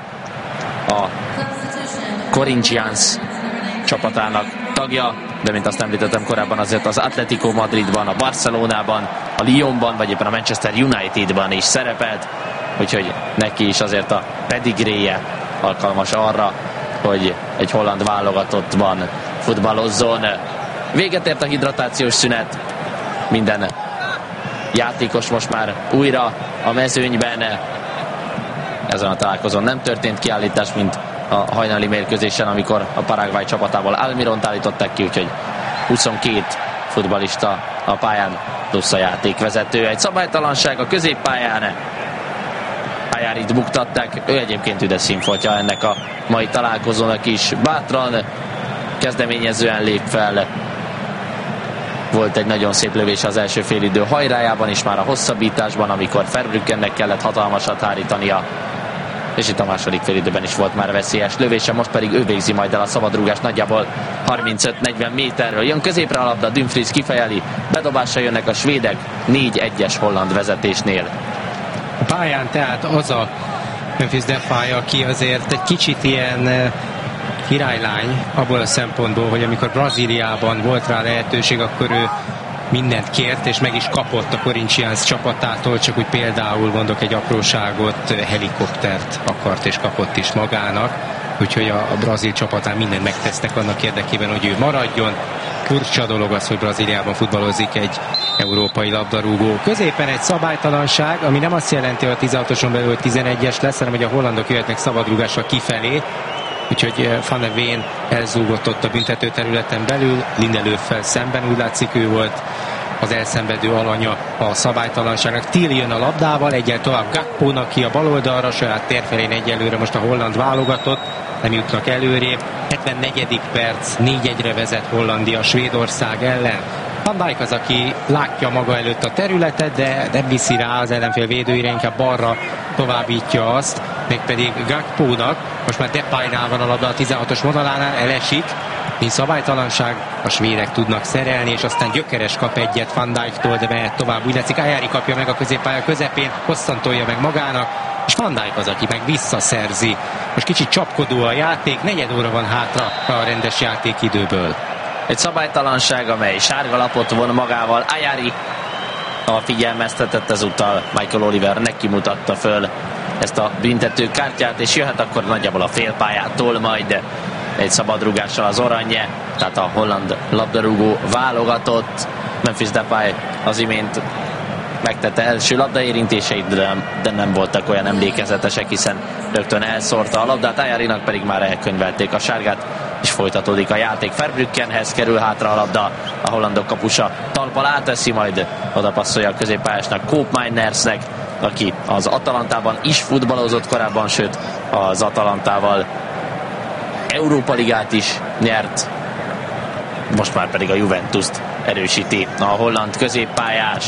a Corinthians csapatának tagja, de mint azt említettem korábban, azért az Atletico Madridban, a Barcelonában, a Lyonban, vagy éppen a Manchester Unitedban is szerepelt, úgyhogy neki is azért a pedigréje alkalmas arra, hogy egy holland válogatottban futballozzon. Véget ért a hidratációs szünet, minden játékos most már újra a mezőnyben. Ezen a találkozón nem történt kiállítás, mint a hajnali mérkőzésen, amikor a Paraguay csapatából Almiront állították ki, úgyhogy 22 futballista a pályán, plusz a játékvezető. Egy szabálytalanság a középpályán. Pályárit buktatták, ő egyébként üdes színfoltja ennek a mai találkozónak is. Bátran, kezdeményezően lép fel. Volt egy nagyon szép lövés az első félidő hajrájában is, már a hosszabbításban, amikor Verbruggennek kellett hatalmasat hárítania, és itt a második félidőben is volt már veszélyes lövése, most pedig ő végzi majd el a szabadrúgást nagyjából 35-40 méterről. Jön középre a labda, Dumfries kifejeli, bedobásra jönnek a svédek 4-1-es holland vezetésnél. A pályán tehát az a Memphis Depay, aki azért egy kicsit ilyen királylány abból a szempontból, hogy amikor Brazíliában volt rá lehetőség, akkor ő mindent kért, és meg is kapott a Corinthians csapatától, csak úgy például mondok egy apróságot, helikoptert akart és kapott is magának, úgyhogy a brazil csapatán mindent megtesznek annak érdekében, hogy ő maradjon. furcsa dolog az, hogy Brazíliában futballozik egy európai labdarúgó. Középen egy szabálytalanság, ami nem azt jelenti, hogy a 16-oson belül 11-es lesz, hanem hogy a hollandok jöhetnek szabadrúgásra kifelé. Úgyhogy Van de Ven elzúgott ott a büntetőterületen belül, Lindelöffel szemben, úgy látszik ő volt az elszenvedő alanya a szabálytalanságnak. Thiel jön a labdával, egyel tovább Gakpónak ki a bal oldalra, saját térfelén egyelőre most a holland válogatott, nem jutnak előrébb. 74. perc, 4-1-re vezet Hollandia Svédország ellen. Van Dijk az, aki látja maga előtt a területet, de nem viszi rá az ellenfél védőire, inkább balra továbbítja azt, mégpedig Gakpónak. Most már Depaynál van a labda a 16-os vonalánál, elesik, mint szabálytalanság, a svédek tudnak szerelni, és aztán gyökeres kap egyet Van Dijktól, de mehet tovább. Úgy látszik, Ajari kapja meg a középpálya közepén, hosszan tolja meg magának, és Van Dijk az, aki meg visszaszerzi. Most kicsit csapkodó a játék, 4 óra van hátra a rendes játékidőből. Egy szabálytalanság, amely sárga lapot von magával. Ajari a figyelmeztetett, ezúttal Michael Oliver neki mutatta föl ezt a büntető kártyát, és jöhet akkor nagyjából a félpályától majd egy szabadrúgással az Oranje, tehát a holland labdarúgó válogatott. Memphis Depay az imént megtette első labdaérintéseit, de nem voltak olyan emlékezetesek, hiszen rögtön elszórta a labdát, Ajarinak pedig már elkönyvelték a sárgát, és folytatódik a játék. Verbruggenhez kerül hátra a labda, a hollandok kapusa talpal áteszi, majd oda passzolja a középpályásnak, Koopmeinersnek, aki az Atalantában is futballozott korábban, sőt az Atalantával Európa Ligát is nyert, most már pedig a Juventust erősíti a holland középpályás.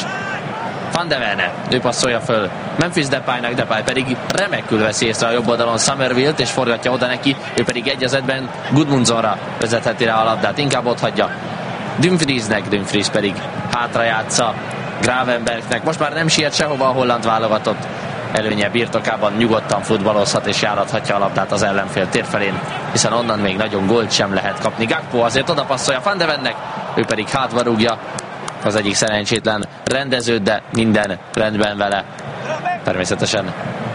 Van de Ven, ő passzolja föl Memphis Depaynak, Depay pedig remekül veszi észre a jobb oldalon Summervillt, és forgatja oda neki, ő pedig egyezetben Gudmundsonra vezetheti rá a labdát, inkább ott hagyja Dumfriesnek, Dumfries pedig hátra játsza Gravenberchnek. Most már nem siet sehova a holland válogatott, előnye birtokában nyugodtan futballozhat és járathatja a labdát az ellenfél térfelén, hiszen onnan még nagyon gólt sem lehet kapni. Gakpo azért oda passzolja Van de Vennek, ő pedig hátba rúgja az egyik szerencsétlen rendezőt, de minden rendben vele. Természetesen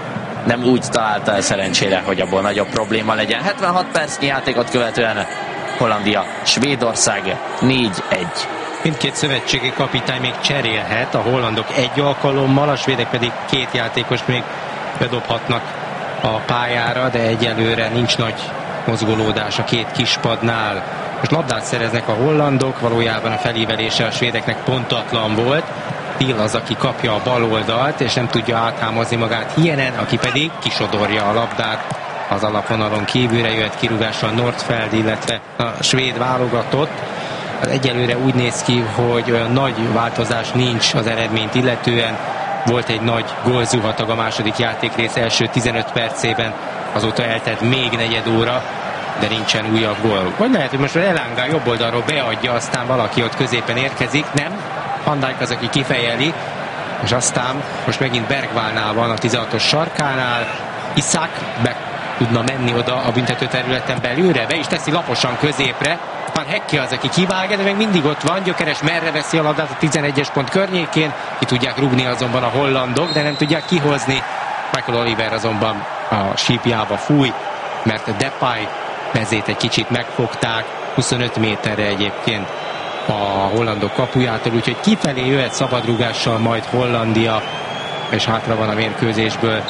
nem úgy találta el szerencsére, hogy abból nagyobb probléma legyen. 76 percnyi játékot követően Hollandia, Svédország 4-1. Mindkét szövetségi kapitány még cserélhet, a hollandok egy alkalommal, a svédek pedig 2 játékost még bedobhatnak a pályára, de egyelőre nincs nagy mozgolódás a 2 kispadnál. Most labdát szereznek a hollandok, valójában a felívelése a svédeknek pontatlan volt. Thiel az, aki kapja a bal oldalt, és nem tudja áthámozni magát Hienen, aki pedig kisodorja a labdát az alapvonalon kívülre, jöhet kirúgással Nordfeld, illetve a svéd válogatott. Egyelőre úgy néz ki, hogy olyan nagy változás nincs az eredményt illetően. Volt egy nagy gólzuhatag a második játékrész első 15 percében, azóta eltelt még 4 óra, de nincsen újabb gól. Vagy lehet, hogy most Elanga jobb oldalról beadja, aztán valaki ott középen érkezik, nem? Van Dijk az, aki kifejeli, és aztán most megint Bergválnál van a 16-os sarkánál, Isak be tudna menni oda a büntető területen belülre, be is teszi laposan középre, Van Hekke az, aki kivágja, de még mindig ott van, gyökeres merre veszi a labdát a 11-es pont környékén, ki tudják rúgni azonban a hollandok, de nem tudják kihozni. Michael Oliver azonban a sípjába fúj, mert Depay mezét egy kicsit megfogták, 25 méterre egyébként a hollandok kapujától, úgyhogy kifelé jöhet szabadrúgással majd Hollandia, és hátra van a mérkőzésből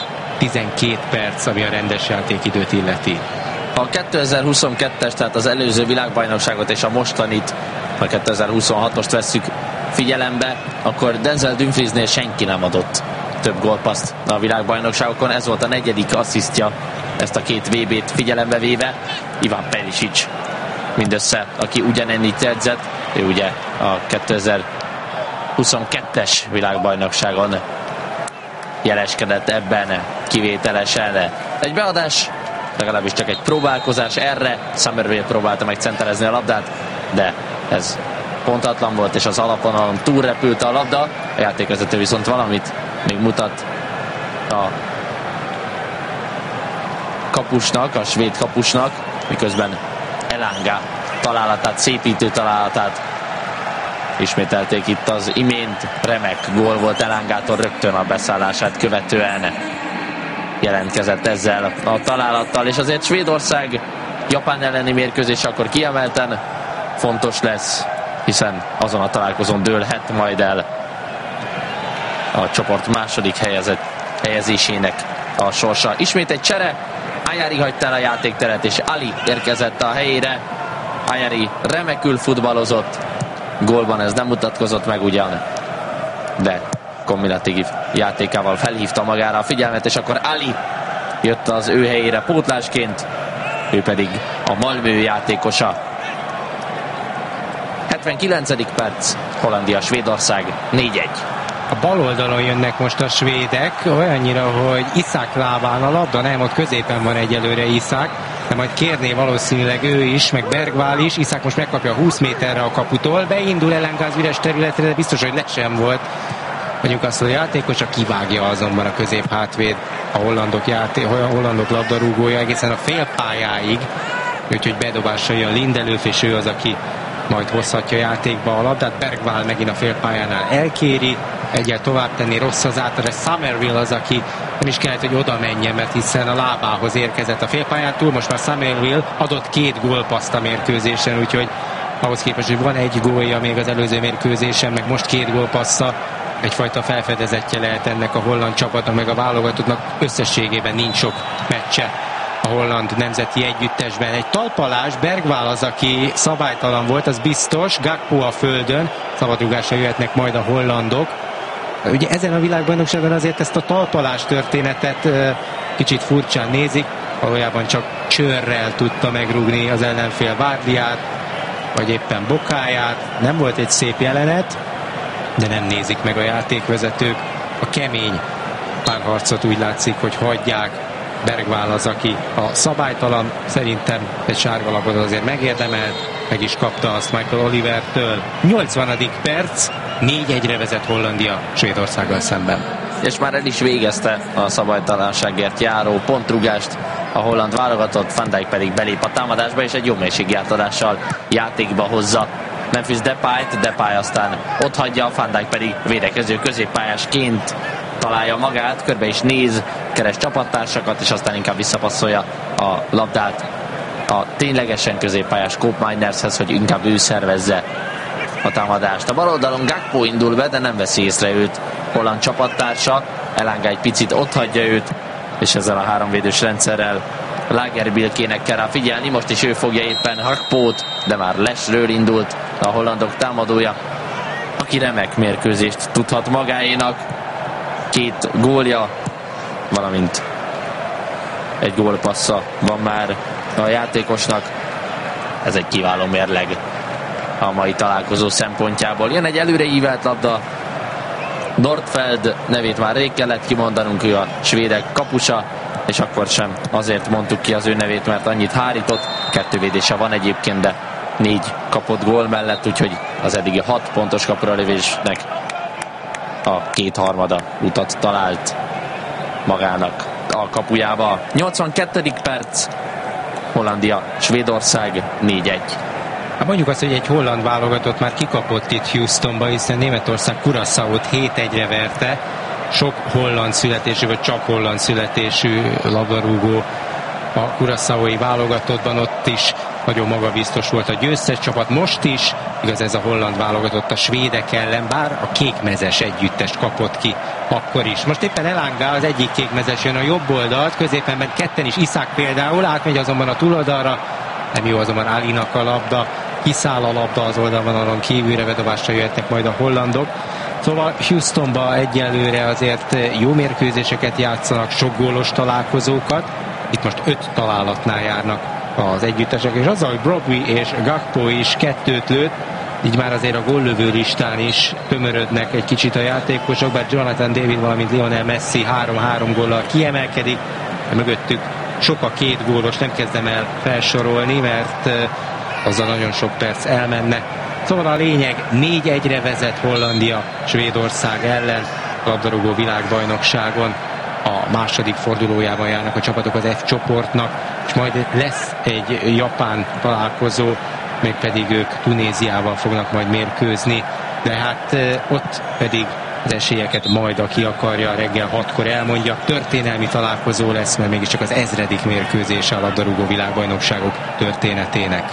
12 perc, ami a rendes játékidőt illeti. A 2022-es, tehát az előző világbajnokságot és a mostanit, a 2026-ost vesszük figyelembe, akkor Denzel Dumfriesnél senki nem adott több gólpasszt a világbajnokságokon. Ez volt a 4. asszisztja, ezt a 2 VB-t figyelembe véve. Ivan Perisic mindössze, aki ugyanennyit edzett, ő ugye a 2022-es világbajnokságon jeleskedett ebben kivételesen. Egy beadás, legalábbis csak egy próbálkozás erre. Summerville próbálta meg centerezni a labdát, de ez pontatlan volt, és az alapvonalon túlrepült a labda. A játékvezető viszont valamit még mutat a kapusnak, a svéd kapusnak, miközben Elanga találatát, szépítő találatát ismételték itt az imént. Remek gól volt Elangától, rögtön a beszállását követően jelentkezett ezzel a találattal, és azért Svédország Japán elleni mérkőzés akkor kiemelten fontos lesz. hiszen azon a találkozón dőlhet majd el a csoport második helyezésének a sorsa. Ismét egy csere, Ajari hagyta el a játékteret, és Ali érkezett a helyére. Ajari remekül futballozott, gólban ez nem mutatkozott meg ugyan, de kombinatív játékával felhívta magára a figyelmet, és akkor Ali jött az ő helyére pótlásként, ő pedig a Malmö játékosa. 79. perc, Hollandia, Svédország 4-1. A bal oldalon jönnek most a svédek, olyannyira, hogy Isak lábán a labda, nem, ott középen van egyelőre Isak, de majd kérné valószínűleg ő is, meg Bergvall is. Isak most megkapja 20 méterre a kaputól, beindul Elanga az üres területre, de biztos, hogy le sem volt a Newcastle játékosa, kivágja azonban a középhátvéd a hollandok labdarúgója egészen a félpályáig, úgyhogy bedobásra jön Lindelöf, és ő az, aki majd hozhatja játékba a labdát. Bergvall megint a félpályánál elkéri, egyel tovább tenni, rossz az átad, de Summerville az, aki nem is kellett, hogy oda menjen, mert hiszen a lábához érkezett a félpályán túl. Most már Summerville adott 2 gólpasszt a mérkőzésen, úgyhogy ahhoz képest, hogy van egy gólja még az előző mérkőzésen, meg most 2 gólpassza, egyfajta felfedezetje lehet ennek a holland csapatnak, meg a válogatottnak. Összességében nincs sok meccse a holland nemzeti együttesben. Egy talpalás, Bergvall az, aki szabálytalan volt, az biztos, Gakpo a földön, szabadrugásra jöhetnek majd a hollandok. Ugye ezen a világbajnokságon azért ezt a talpalás történetet kicsit furcsán nézik, valójában csak csőrrel tudta megrúgni az ellenfél Várdiát, vagy éppen bokáját. Nem volt egy szép jelenet, de nem nézik meg a játékvezetők. A kemény párharcot úgy látszik, hogy hagyják. Bergvall az, aki a szabálytalan, szerintem egy sárgalapot azért megérdemelt, meg is kapta azt Michael Olivertől. 80. perc, 4-1-re vezet Hollandia Svédországgal szemben. És már el is végezte a szabálytalanságért járó pontrúgást a holland válogatott, Van Dijk pedig belép a támadásba, és egy jó mélységi átadással játékba hozza Memphis Depayt, Depay aztán ott hagyja, Van Dijk pedig védekező középpályásként találja magát, körbe is néz, keres csapattársakat, és aztán inkább visszapasszolja a labdát a ténylegesen középpályás Koopmeinershez, hogy inkább ő szervezze a támadást. A bal oldalon Gakpo indul be, de nem veszi észre őt holland csapattársa. Elanga egy picit ott hagyja őt, és ezzel a 3 védős rendszerrel Lagerbilkének kell rá figyelni. Most is ő fogja éppen Gakpót, de már lesről indult a hollandok támadója, aki remek mérkőzést tudhat magáénak. 2 gólja, valamint egy gólpassza van már a játékosnak. Ez egy kiváló mérleg a mai találkozó szempontjából. Jön egy előreívelt labda, Nordfeld nevét már rég kellett kimondanunk, ő a svédek kapusa, és akkor sem azért mondtuk ki az ő nevét, mert annyit hárított. 2 védése van egyébként, de 4 kapott gól mellett, úgyhogy az eddigi 6 pontos kapuralövésnek a 2/3 utat talált magának a kapujába. 82. perc, Hollandia, Svédország 4-1. Hát mondjuk azt, hogy egy holland válogatott már kikapott itt Houstonba, hiszen Németország Curaçaót 7-1-re verte. Sok holland születésű, vagy csak holland születésű labdarúgó a curaçaói válogatottban, ott is nagyon magabiztos volt a győztes csapat, most is, igaz ez a holland válogatott a svédek ellen, bár a kékmezes együttest kapott ki akkor is. Most éppen Elanga az egyik kékmezes jön a jobb oldalt, középen ketten is, Isak például, átmegy azonban a túloldalra, nem jó azonban Alinak a labda, kiszáll a labda az oldalvonalon kívülre, bedobásra jöhetnek majd a hollandok. Szóval Houstonba egyelőre azért jó mérkőzéseket játszanak, sok gólos találkozókat. Itt most 5 találatnál járnak az együttesek, és azzal, hogy Brobbey és Gakpo is 2 lőtt, így már azért a góllövő listán is tömörödnek egy kicsit a játékosok, bár Jonathan David, valamint Lionel Messi 3-3 góllal kiemelkedik, de mögöttük sok a 2 gólos, nem kezdem el felsorolni, mert azzal nagyon sok perc elmenne. Szóval a lényeg, 4-1-re vezet Hollandia Svédország ellen labdarúgó világbajnokságon. A második fordulójában járnak a csapatok az F csoportnak, és majd lesz egy japán találkozó, mégpedig ők Tunéziával fognak majd mérkőzni, de hát ott pedig az esélyeket majd, aki akarja, reggel 6-kor elmondja. Történelmi találkozó lesz, mert mégiscsak az 1000. mérkőzése a labdarúgó világbajnokságok történetének. Addig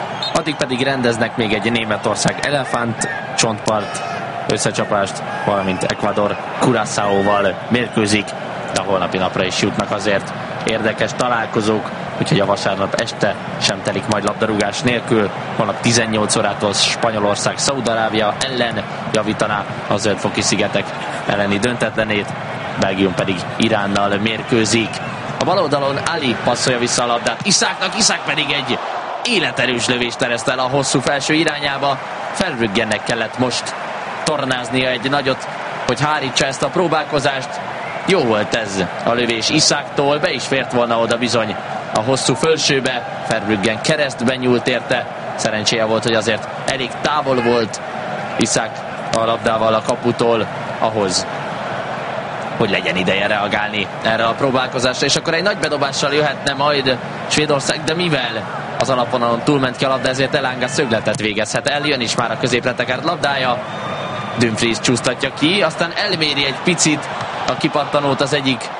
addig pedig rendeznek még egy Németország elefánt csontpart összecsapást, valamint Ecuador Curaçaóval mérkőzik, de a holnapi napra is jutnak azért érdekes találkozók, úgyhogy a vasárnap este sem telik majd labdarúgás nélkül. Holnap 18 órától Spanyolország Szaúd-Arábia ellen javítaná a Zöld-foki szigetek elleni döntetlenét, Belgium pedig Iránnal mérkőzik. A bal oldalon Ali passzolja vissza a labdát Iszáknak, Iszák pedig egy életerős lövést ereszt el a hosszú felső irányába. Verbruggennek kellett most tornáznia egy nagyot, hogy hárítsa ezt a próbálkozást. Jó volt ez a lövés Iszáktól, be is fért volna oda bizony a hosszú fölsőbe. Verbruggen keresztben nyúlt érte, szerencséje volt, hogy azért elég távol volt Iszák a labdával a kaputól ahhoz, hogy legyen ideje reagálni erre a próbálkozásra, és akkor egy nagy bedobással jöhetne majd Svédország, de mivel az alapvonalon túlment ki a labda, ezért Elanga szögletet végezhet el, jön is már a középre tekert labdája, Dumfries csúsztatja ki, aztán elméri egy picit a kipattanót az egyik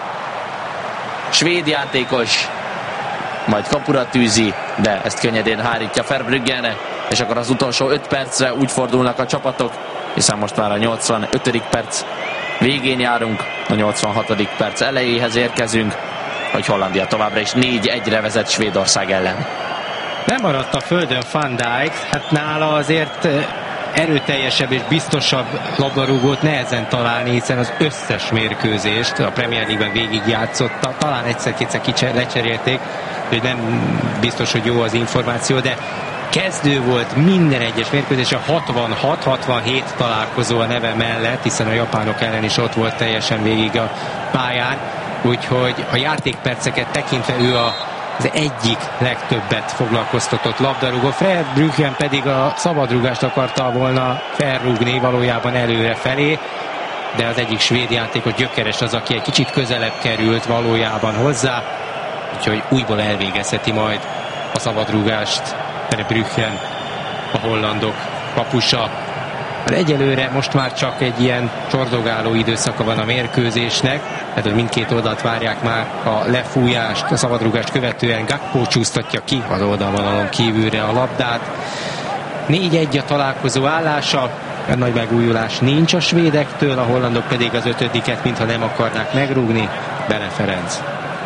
svéd játékos, majd kapura tűzi, de ezt könnyedén hárítja Verbruggen, és akkor az utolsó 5 percre úgy fordulnak a csapatok, hiszen most már a 85. perc végén járunk, a 86. perc elejéhez érkezünk, hogy Hollandia továbbra is 4-1-re vezet Svédország ellen. Nem maradt a földön Van Dijk, hát nála azért erőteljesebb és biztosabb labdarúgót nehezen találni, hiszen az összes mérkőzést a Premier League-ben végigjátszotta, talán egyszer-kétszer lecserélték, hogy nem biztos, hogy jó az információ, de kezdő volt minden egyes mérkőzés, a 66-67 találkozó a neve mellett, hiszen a japánok ellen is ott volt teljesen végig a pályán, úgyhogy a játékperceket tekintve ő az egyik legtöbbet foglalkoztatott labdarúgó. Verbruggen pedig a szabadrúgást akarta volna felrúgni valójában előre felé, de az egyik svéd játékos Gyökeres az, aki egy kicsit közelebb került valójában hozzá, úgyhogy újból elvégezheti majd a szabadrúgást Verbruggen, a hollandok kapusa. Egyelőre most már csak egy ilyen csordogáló időszaka van a mérkőzésnek, tehát hogy mindkét oldalt várják már a lefújást, a szabadrúgást követően Gakpo csúsztatja ki az oldalvonalon kívülre a labdát. 4-1 a találkozó állása, nagy megújulás nincs a svédektől, a hollandok pedig az 5-et mintha nem akarnák megrúgni. Bele Ferenc.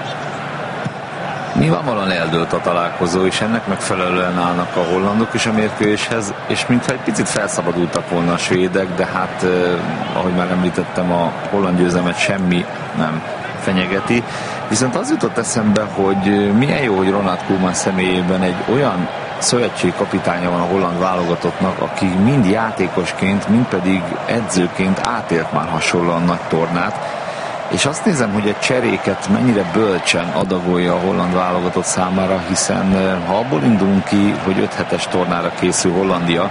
Nyilvánvalóan eldőlt a találkozó, és ennek megfelelően állnak a hollandok is a mérkőzéshez, és mintha egy picit felszabadultak volna a svédek, de hát, ahogy már említettem, a holland győzelmet semmi nem fenyegeti. Viszont az jutott eszembe, hogy milyen jó, hogy Ronald Koeman személyében egy olyan szövetségi kapitánya van a holland válogatottnak, aki mind játékosként, mind pedig edzőként átélt már hasonlóan nagy tornát, és azt nézem, hogy a cseréket mennyire bölcsen adagolja a holland válogatott számára, hiszen ha abból indulunk ki, hogy 5 hetes tornára készül Hollandia,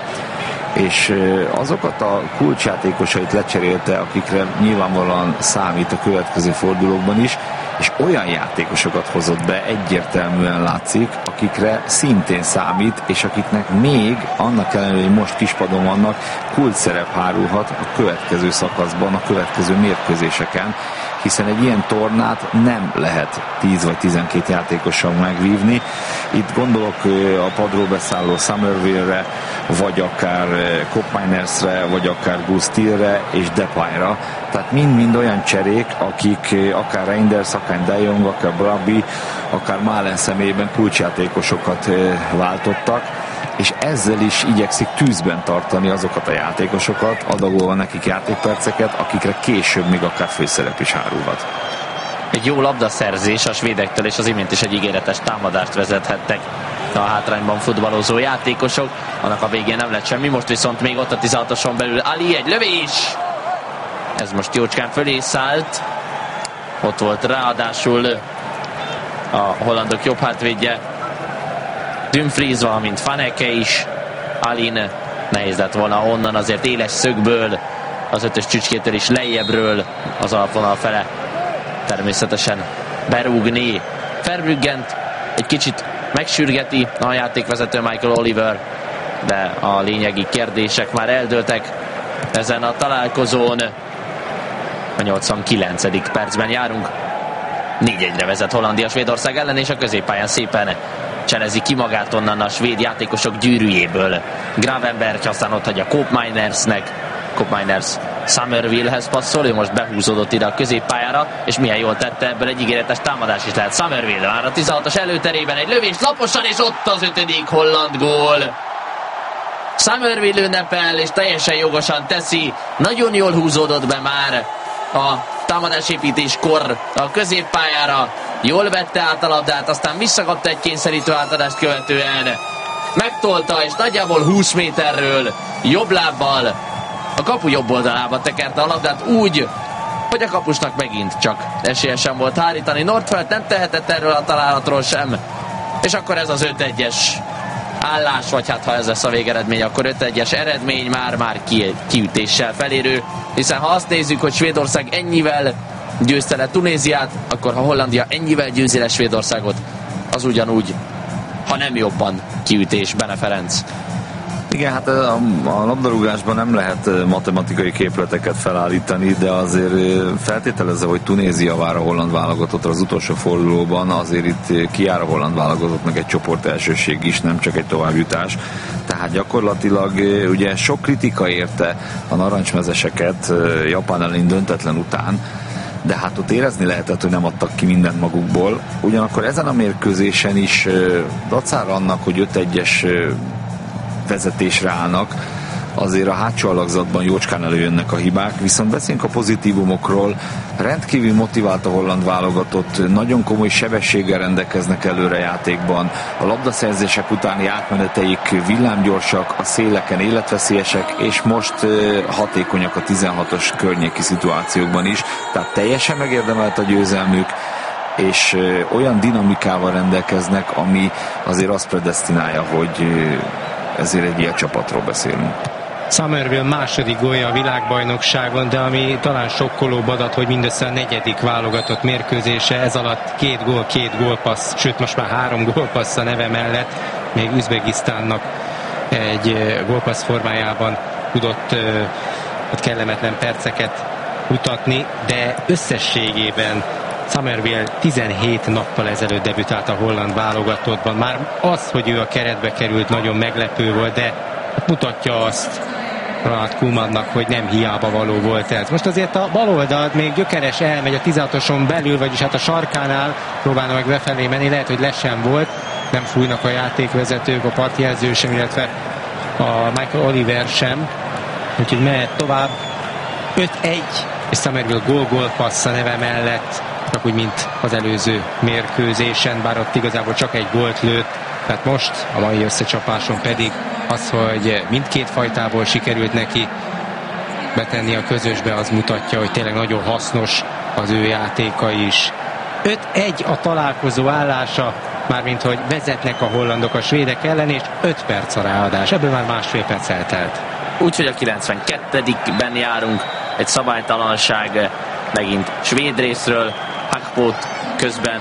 és azokat a kulcsjátékosait lecserélte, akikre nyilvánvalóan számít a következő fordulókban is, és olyan játékosokat hozott be, egyértelműen látszik, akikre szintén számít, és akiknek még annak ellenére, hogy most kispadon vannak, kulcs szerep hárulhat a következő szakaszban, a következő mérkőzéseken, hiszen egy ilyen tornát nem lehet 10 vagy 12 játékossal megvívni. Itt gondolok a padról beszálló Summerville-re, vagy akár Koopmeinersre, vagy akár Gustilre és Depayra. Tehát mind-mind olyan cserék, akik akár Reinders, akár De Jong, akár Brabby, akár Malen személyében kulcsjátékosokat váltottak, és ezzel is igyekszik tűzben tartani azokat a játékosokat, adagolva nekik játékperceket, akikre később még akár főszerep is hárulhat. Egy jó labdaszerzés a svédektől, és az imént is egy ígéretes támadást vezethettek a hátrányban futballozó játékosok. Annak a végén nem lett semmi, most viszont még ott a 16-oson belül Ali, egy lövés! Ez most jócskán fölé szállt. Ott volt ráadásul a hollandok jobb hátvédje Dumfries, valamint Vaneke is. Alin nehéz lett volna onnan azért éles szögből, az 5-ös csücskétől is lejjebbről az alapvonal fele természetesen berúgni. Verbruggen egy kicsit megsürgeti a játékvezető Michael Oliver, de a lényegi kérdések már eldőltek ezen a találkozón. A 89. percben járunk. 4-1-re vezet Hollandia Svédország ellen, és a középpályán szépen cselezi ki magát onnan a svéd játékosok gyűrűjéből. Gravenberch aztán ott hagyja Koopmeinersnek. Koopmeiners Summervillehez passzol, ő most behúzódott ide a középpályára, és milyen jól tette, ebből egy ígéretes támadás is lehet. Summerville már a 16-os előterében egy lövés laposan, és ott az 5. holland gól. Summerville ünnepel, és teljesen jogosan teszi. Nagyon jól húzódott be már a támadásépítéskor a középpályára. Jól vette át a labdát, aztán visszakapta egy kényszerítő átadást követően. Megtolta, és nagyjából 20 méterről jobb lábbal a kapu jobb oldalába tekerte a labdát úgy, hogy a kapusnak megint csak esélye sem volt hárítani. Nordfeldt nem tehetett erről a találatról sem. És akkor ez az 5-1-es állás, vagy hát ha ez lesz a végeredmény, akkor 5-1-es eredmény már kiütéssel felérő. Hiszen ha azt nézzük, hogy Svédország ennyivel győzte le Tunéziát, akkor ha Hollandia ennyivel győzi le Svédországot, az ugyanúgy, ha nem jobban kiütés. Bene Ferenc. Igen, hát a labdarúgásban nem lehet matematikai képleteket felállítani, de azért feltételezve, hogy Tunézia vár a holland válogatottra az utolsó fordulóban, azért itt kijár a holland válogatottnak egy csoport elsőség is, nem csak egy továbbjutás. Tehát gyakorlatilag ugye sok kritika érte a narancsmezeseket Japán ellen döntetlen után, de hát ott érezni lehetett, hogy nem adtak ki mindent magukból. Ugyanakkor ezen a mérkőzésen is dacára annak, hogy 5-1-es vezetésre állnak, azért a hátsó alakzatban jócskán előjönnek a hibák, viszont beszéljünk a pozitívumokról. Rendkívül motivált a holland válogatott, nagyon komoly sebességgel rendelkeznek előre játékban, a labdaszerzések utáni átmeneteik villámgyorsak, a széleken életveszélyesek, és most hatékonyak a 16-os környéki szituációkban is, tehát teljesen megérdemelt a győzelmük, és olyan dinamikával rendelkeznek, ami azért azt predesztinálja, hogy ezért egy ilyen csapatról beszélünk. Summerville második gólja a világbajnokságon, de ami talán sokkolóbb adat, hogy mindössze a 4. válogatott mérkőzése, ez alatt 2 gól, 2 gólpassz, sőt most már 3 gólpassz a neve mellett, még Üzbegisztánnak egy gólpassz formájában tudott kellemetlen perceket mutatni, de összességében Summerville 17 nappal ezelőtt debütált a holland válogatottban. Már az, hogy ő a keretbe került, nagyon meglepő volt, de mutatja azt Ronald Koemannak, hogy nem hiába való volt ez. Most azért a bal oldalt még Gyökeres elmegy a 16-oson belül, vagyis hát a sarkánál próbálna meg befelé menni, lehet, hogy le sem volt, nem fújnak a játékvezetők, a partjelző sem, illetve a Michael Oliver sem, úgyhogy mehet tovább. 5-1, és Summerville gól passz a neve mellett, csak úgy, mint az előző mérkőzésen, bár ott igazából csak egy gólt lőtt, tehát most a mai összecsapáson pedig az, hogy mindkét fajtából sikerült neki betenni a közösbe, az mutatja, hogy tényleg nagyon hasznos az ő játéka is. 5-1 a találkozó állása, mármint hogy vezetnek a hollandok a svédek ellen, és 5 perc a ráadás, ebből már másfél perc eltelt. Úgyhogy a 92-ben járunk, egy szabálytalanság megint svéd részről, Hakpót közben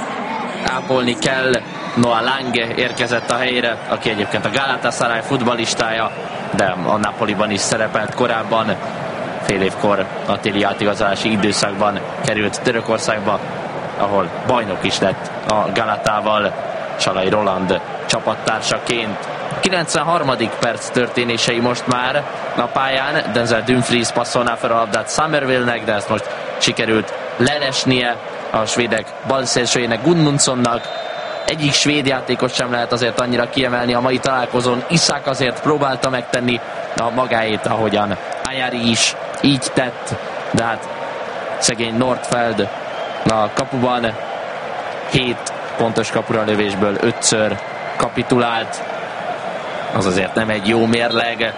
ápolni kell. Noah Lange érkezett a helyre, aki egyébként a Galatasaray futballistája, de a Napoliban is szerepelt korábban. Fél évkor a téli átigazolási időszakban került Törökországba, ahol bajnok is lett a Galatával, Salai Roland csapattársaként. 93. perc történései most már a pályán. Denzel Dumfries passzolná fel a labdát Summerville-nek, de ezt most sikerült lelesnie a svédek balszélsőjének, Gudmundsonnak. Egyik svéd játékos sem lehet azért annyira kiemelni a mai találkozón. Isak azért próbálta megtenni a magáét, ahogyan Ajari is így tett, de hát szegény Nordfeldt a kapuban 7 pontos kapura lövésből 5-ször kapitulált. Az azért nem egy jó mérleg.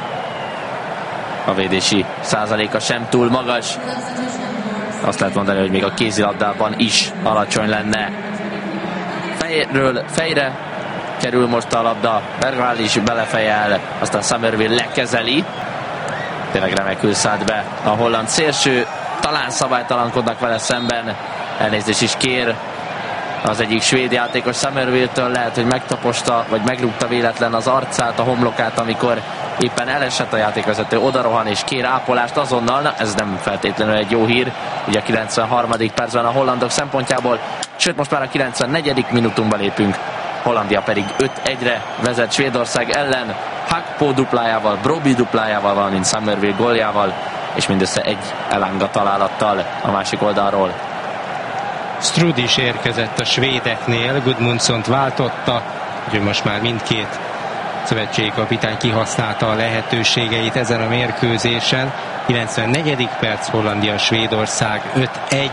A védési százaléka sem túl magas. Azt lehet mondani, hogy még a kézilabdában is alacsony lenne. Fejről fejre kerül most a labda, Bergvall is belefejel, aztán Summerville lekezeli. Tényleg remekül szállt be a holland szélső, talán szabálytalankodnak vele szemben, elnézést is kér az egyik svéd játékos Summerville-től, lehet, hogy megtaposta, vagy megrúgta véletlen az arcát, a homlokát, amikor éppen elesett a játékvezető, odarohan és kér ápolást azonnal. Na, ez nem feltétlenül egy jó hír, ugye a 93. percben a hollandok szempontjából, sőt most már a 94. minutunkba lépünk. Hollandia pedig 5-1-re vezet Svédország ellen, Hakpo duplájával, Brobbey duplájával, valamint Summerville góljával, és mindössze egy Elanga találattal a másik oldalról. Strud is érkezett a svédeknél, Gudmundssont váltotta, úgyhogy most már mindkét szövetségi kapitány kihasználta a lehetőségeit ezen a mérkőzésen. 94. perc, Hollandia-Svédország 5-1.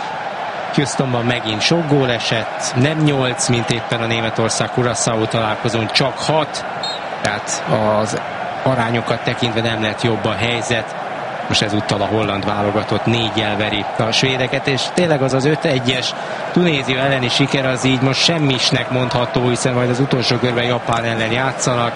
Houstonban megint sok gól esett, nem 8, mint éppen a Németország-Curaçao találkozón, csak 6. Tehát az arányokat tekintve nem lett jobb a helyzet. Most ezúttal a holland válogatott 4-jel veri a svédeket, és tényleg az 5-1-es Tunézia elleni siker az így most semmisnek mondható, hiszen majd az utolsó körben Japán ellen játszanak,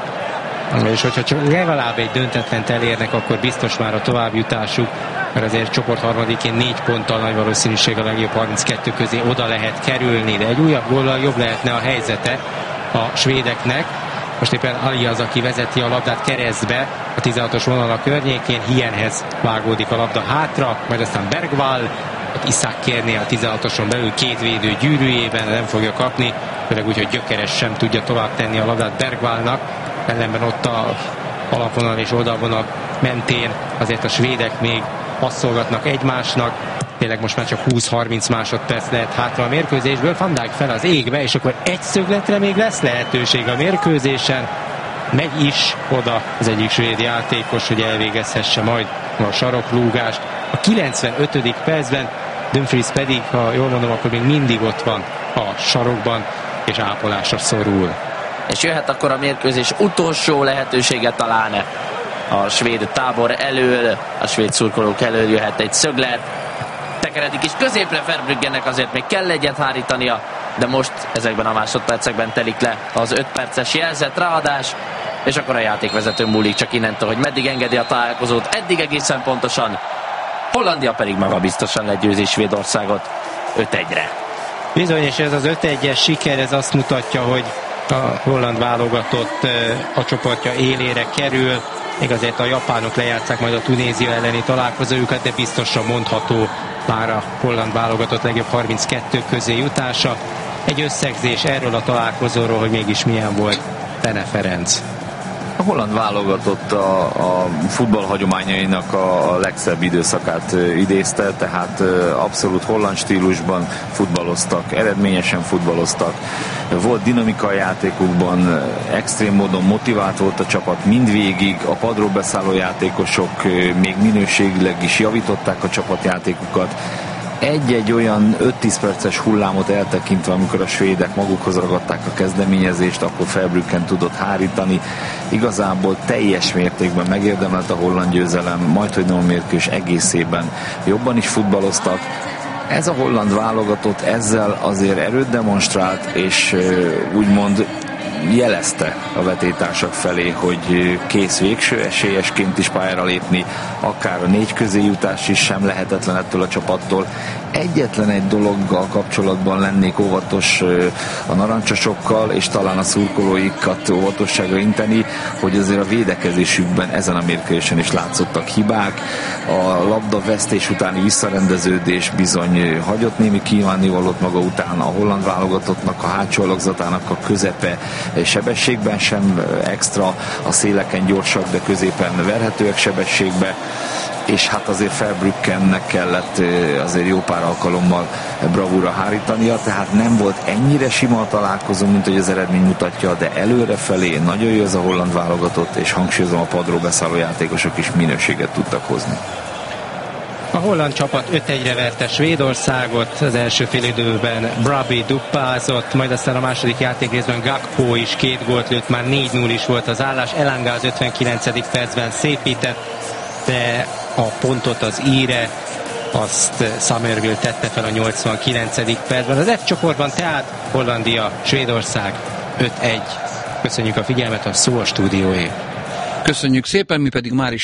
és hogyha csak legalább egy döntetlent elérnek, akkor biztos már a továbbjutásuk, mert azért csoportharmadikén 4 ponttal nagy valószínűség a legjobb 32 közé oda lehet kerülni, de egy újabb góllal jobb lehetne a helyzete a svédeknek. Most éppen Ali az, aki vezeti a labdát keresztbe a 16-os vonalak környékén, Hienhez vágódik a labda hátra, majd aztán Bergvall, Iszák kérné a 16-oson belül 2 védő gyűrűjében, nem fogja kapni, főleg úgy, hogy Gyökeres sem tudja tovább tenni a labdát Bergvallnak, ellenben ott a alapvonal és oldalvonal mentén azért a svédek még passzolgatnak egymásnak, tényleg most már csak 20-30 másodperc lehet hátra a mérkőzésből, Van Dijk fel az égbe, és akkor egy szögletre még lesz lehetőség a mérkőzésen, megy is oda az egyik svéd játékos, hogy elvégezhesse majd a saroklúgást. A 95. percben Dumfries pedig, ha jól mondom, akkor még mindig ott van a sarokban, és ápolásra szorul. És jöhet akkor a mérkőzés utolsó lehetősége talán a svéd tábor elől, a svéd szurkolók elől jöhet egy szöglet, tekeredik is középre Verbruggennek, azért még kell egyet hárítania, de most ezekben a másodpercekben telik le az 5 perces jelzett ráadás, és akkor a játékvezető múlik csak innentől, hogy meddig engedi a találkozót, eddig egészen pontosan, Hollandia pedig maga biztosan legyőzi Svédországot 5-1-re. Bizony, és ez az 5-1-es siker, ez azt mutatja, hogy a holland válogatott a csoportja élére kerül, még azért a japánok lejátszák majd a Tunézia elleni találkozójukat, de biztosan mondható már a holland válogatott legjobb 32 közé jutása. Egy összegzés erről a találkozóról, hogy mégis milyen volt Bene Ferenc. A holland válogatott a futball hagyományainak a legszebb időszakát idézte, tehát abszolút holland stílusban futballoztak, eredményesen futballoztak, volt dinamika a játékukban, extrém módon motivált volt a csapat mindvégig, a padról beszálló játékosok még minőségileg is javították a csapatjátékukat. Egy-egy olyan 5-10 perces hullámot eltekintve, amikor a svédek magukhoz ragadták a kezdeményezést, akkor Verbruggen tudott hárítani. Igazából teljes mértékben megérdemelt a holland győzelem, majdhogy nem a mérkőzés egészében jobban is futballoztak. Ez a holland válogatott ezzel azért erőt demonstrált, és úgymond jelezte a vetétársak felé, hogy kész végső esélyesként is pályára lépni, akár a 4 közé jutás is sem lehetetlen ettől a csapattól. Egyetlen egy dologgal kapcsolatban lennék óvatos a narancsosokkal, és talán a szurkolóikat óvatosságra inteni, hogy azért a védekezésükben ezen a mérkőzésen is látszottak hibák. A labdavesztés utáni visszarendeződés bizony hagyott némi kívánnivalót maga után, a holland válogatottnak a hátsó alakzatának a közepe sebességben sem extra, a széleken gyorsak, de középen verhetőek sebességbe, és hát azért Verbruggennek kellett azért jó pár alkalommal bravúra hárítania, tehát nem volt ennyire sima a találkozó, mint hogy az eredmény mutatja, de előrefelé nagyon jó az a holland válogatott, és hangsúlyozom, a padról beszálló játékosok is minőséget tudtak hozni. A holland csapat 5-1-re verte Svédországot, az első félidőben Brobbey duplázott, majd aztán a második játékrészben Gakpo is 2 gólt lőtt, már 4-0 is volt az állás, Elanga az 59. percben szépített, de a pontot az íre, azt Summerville tette fel a 89. percben. Az F csoportban tehát Hollandia, Svédország 5-1. Köszönjük a figyelmet, a szó a stúdióé. Köszönjük szépen, mi pedig már is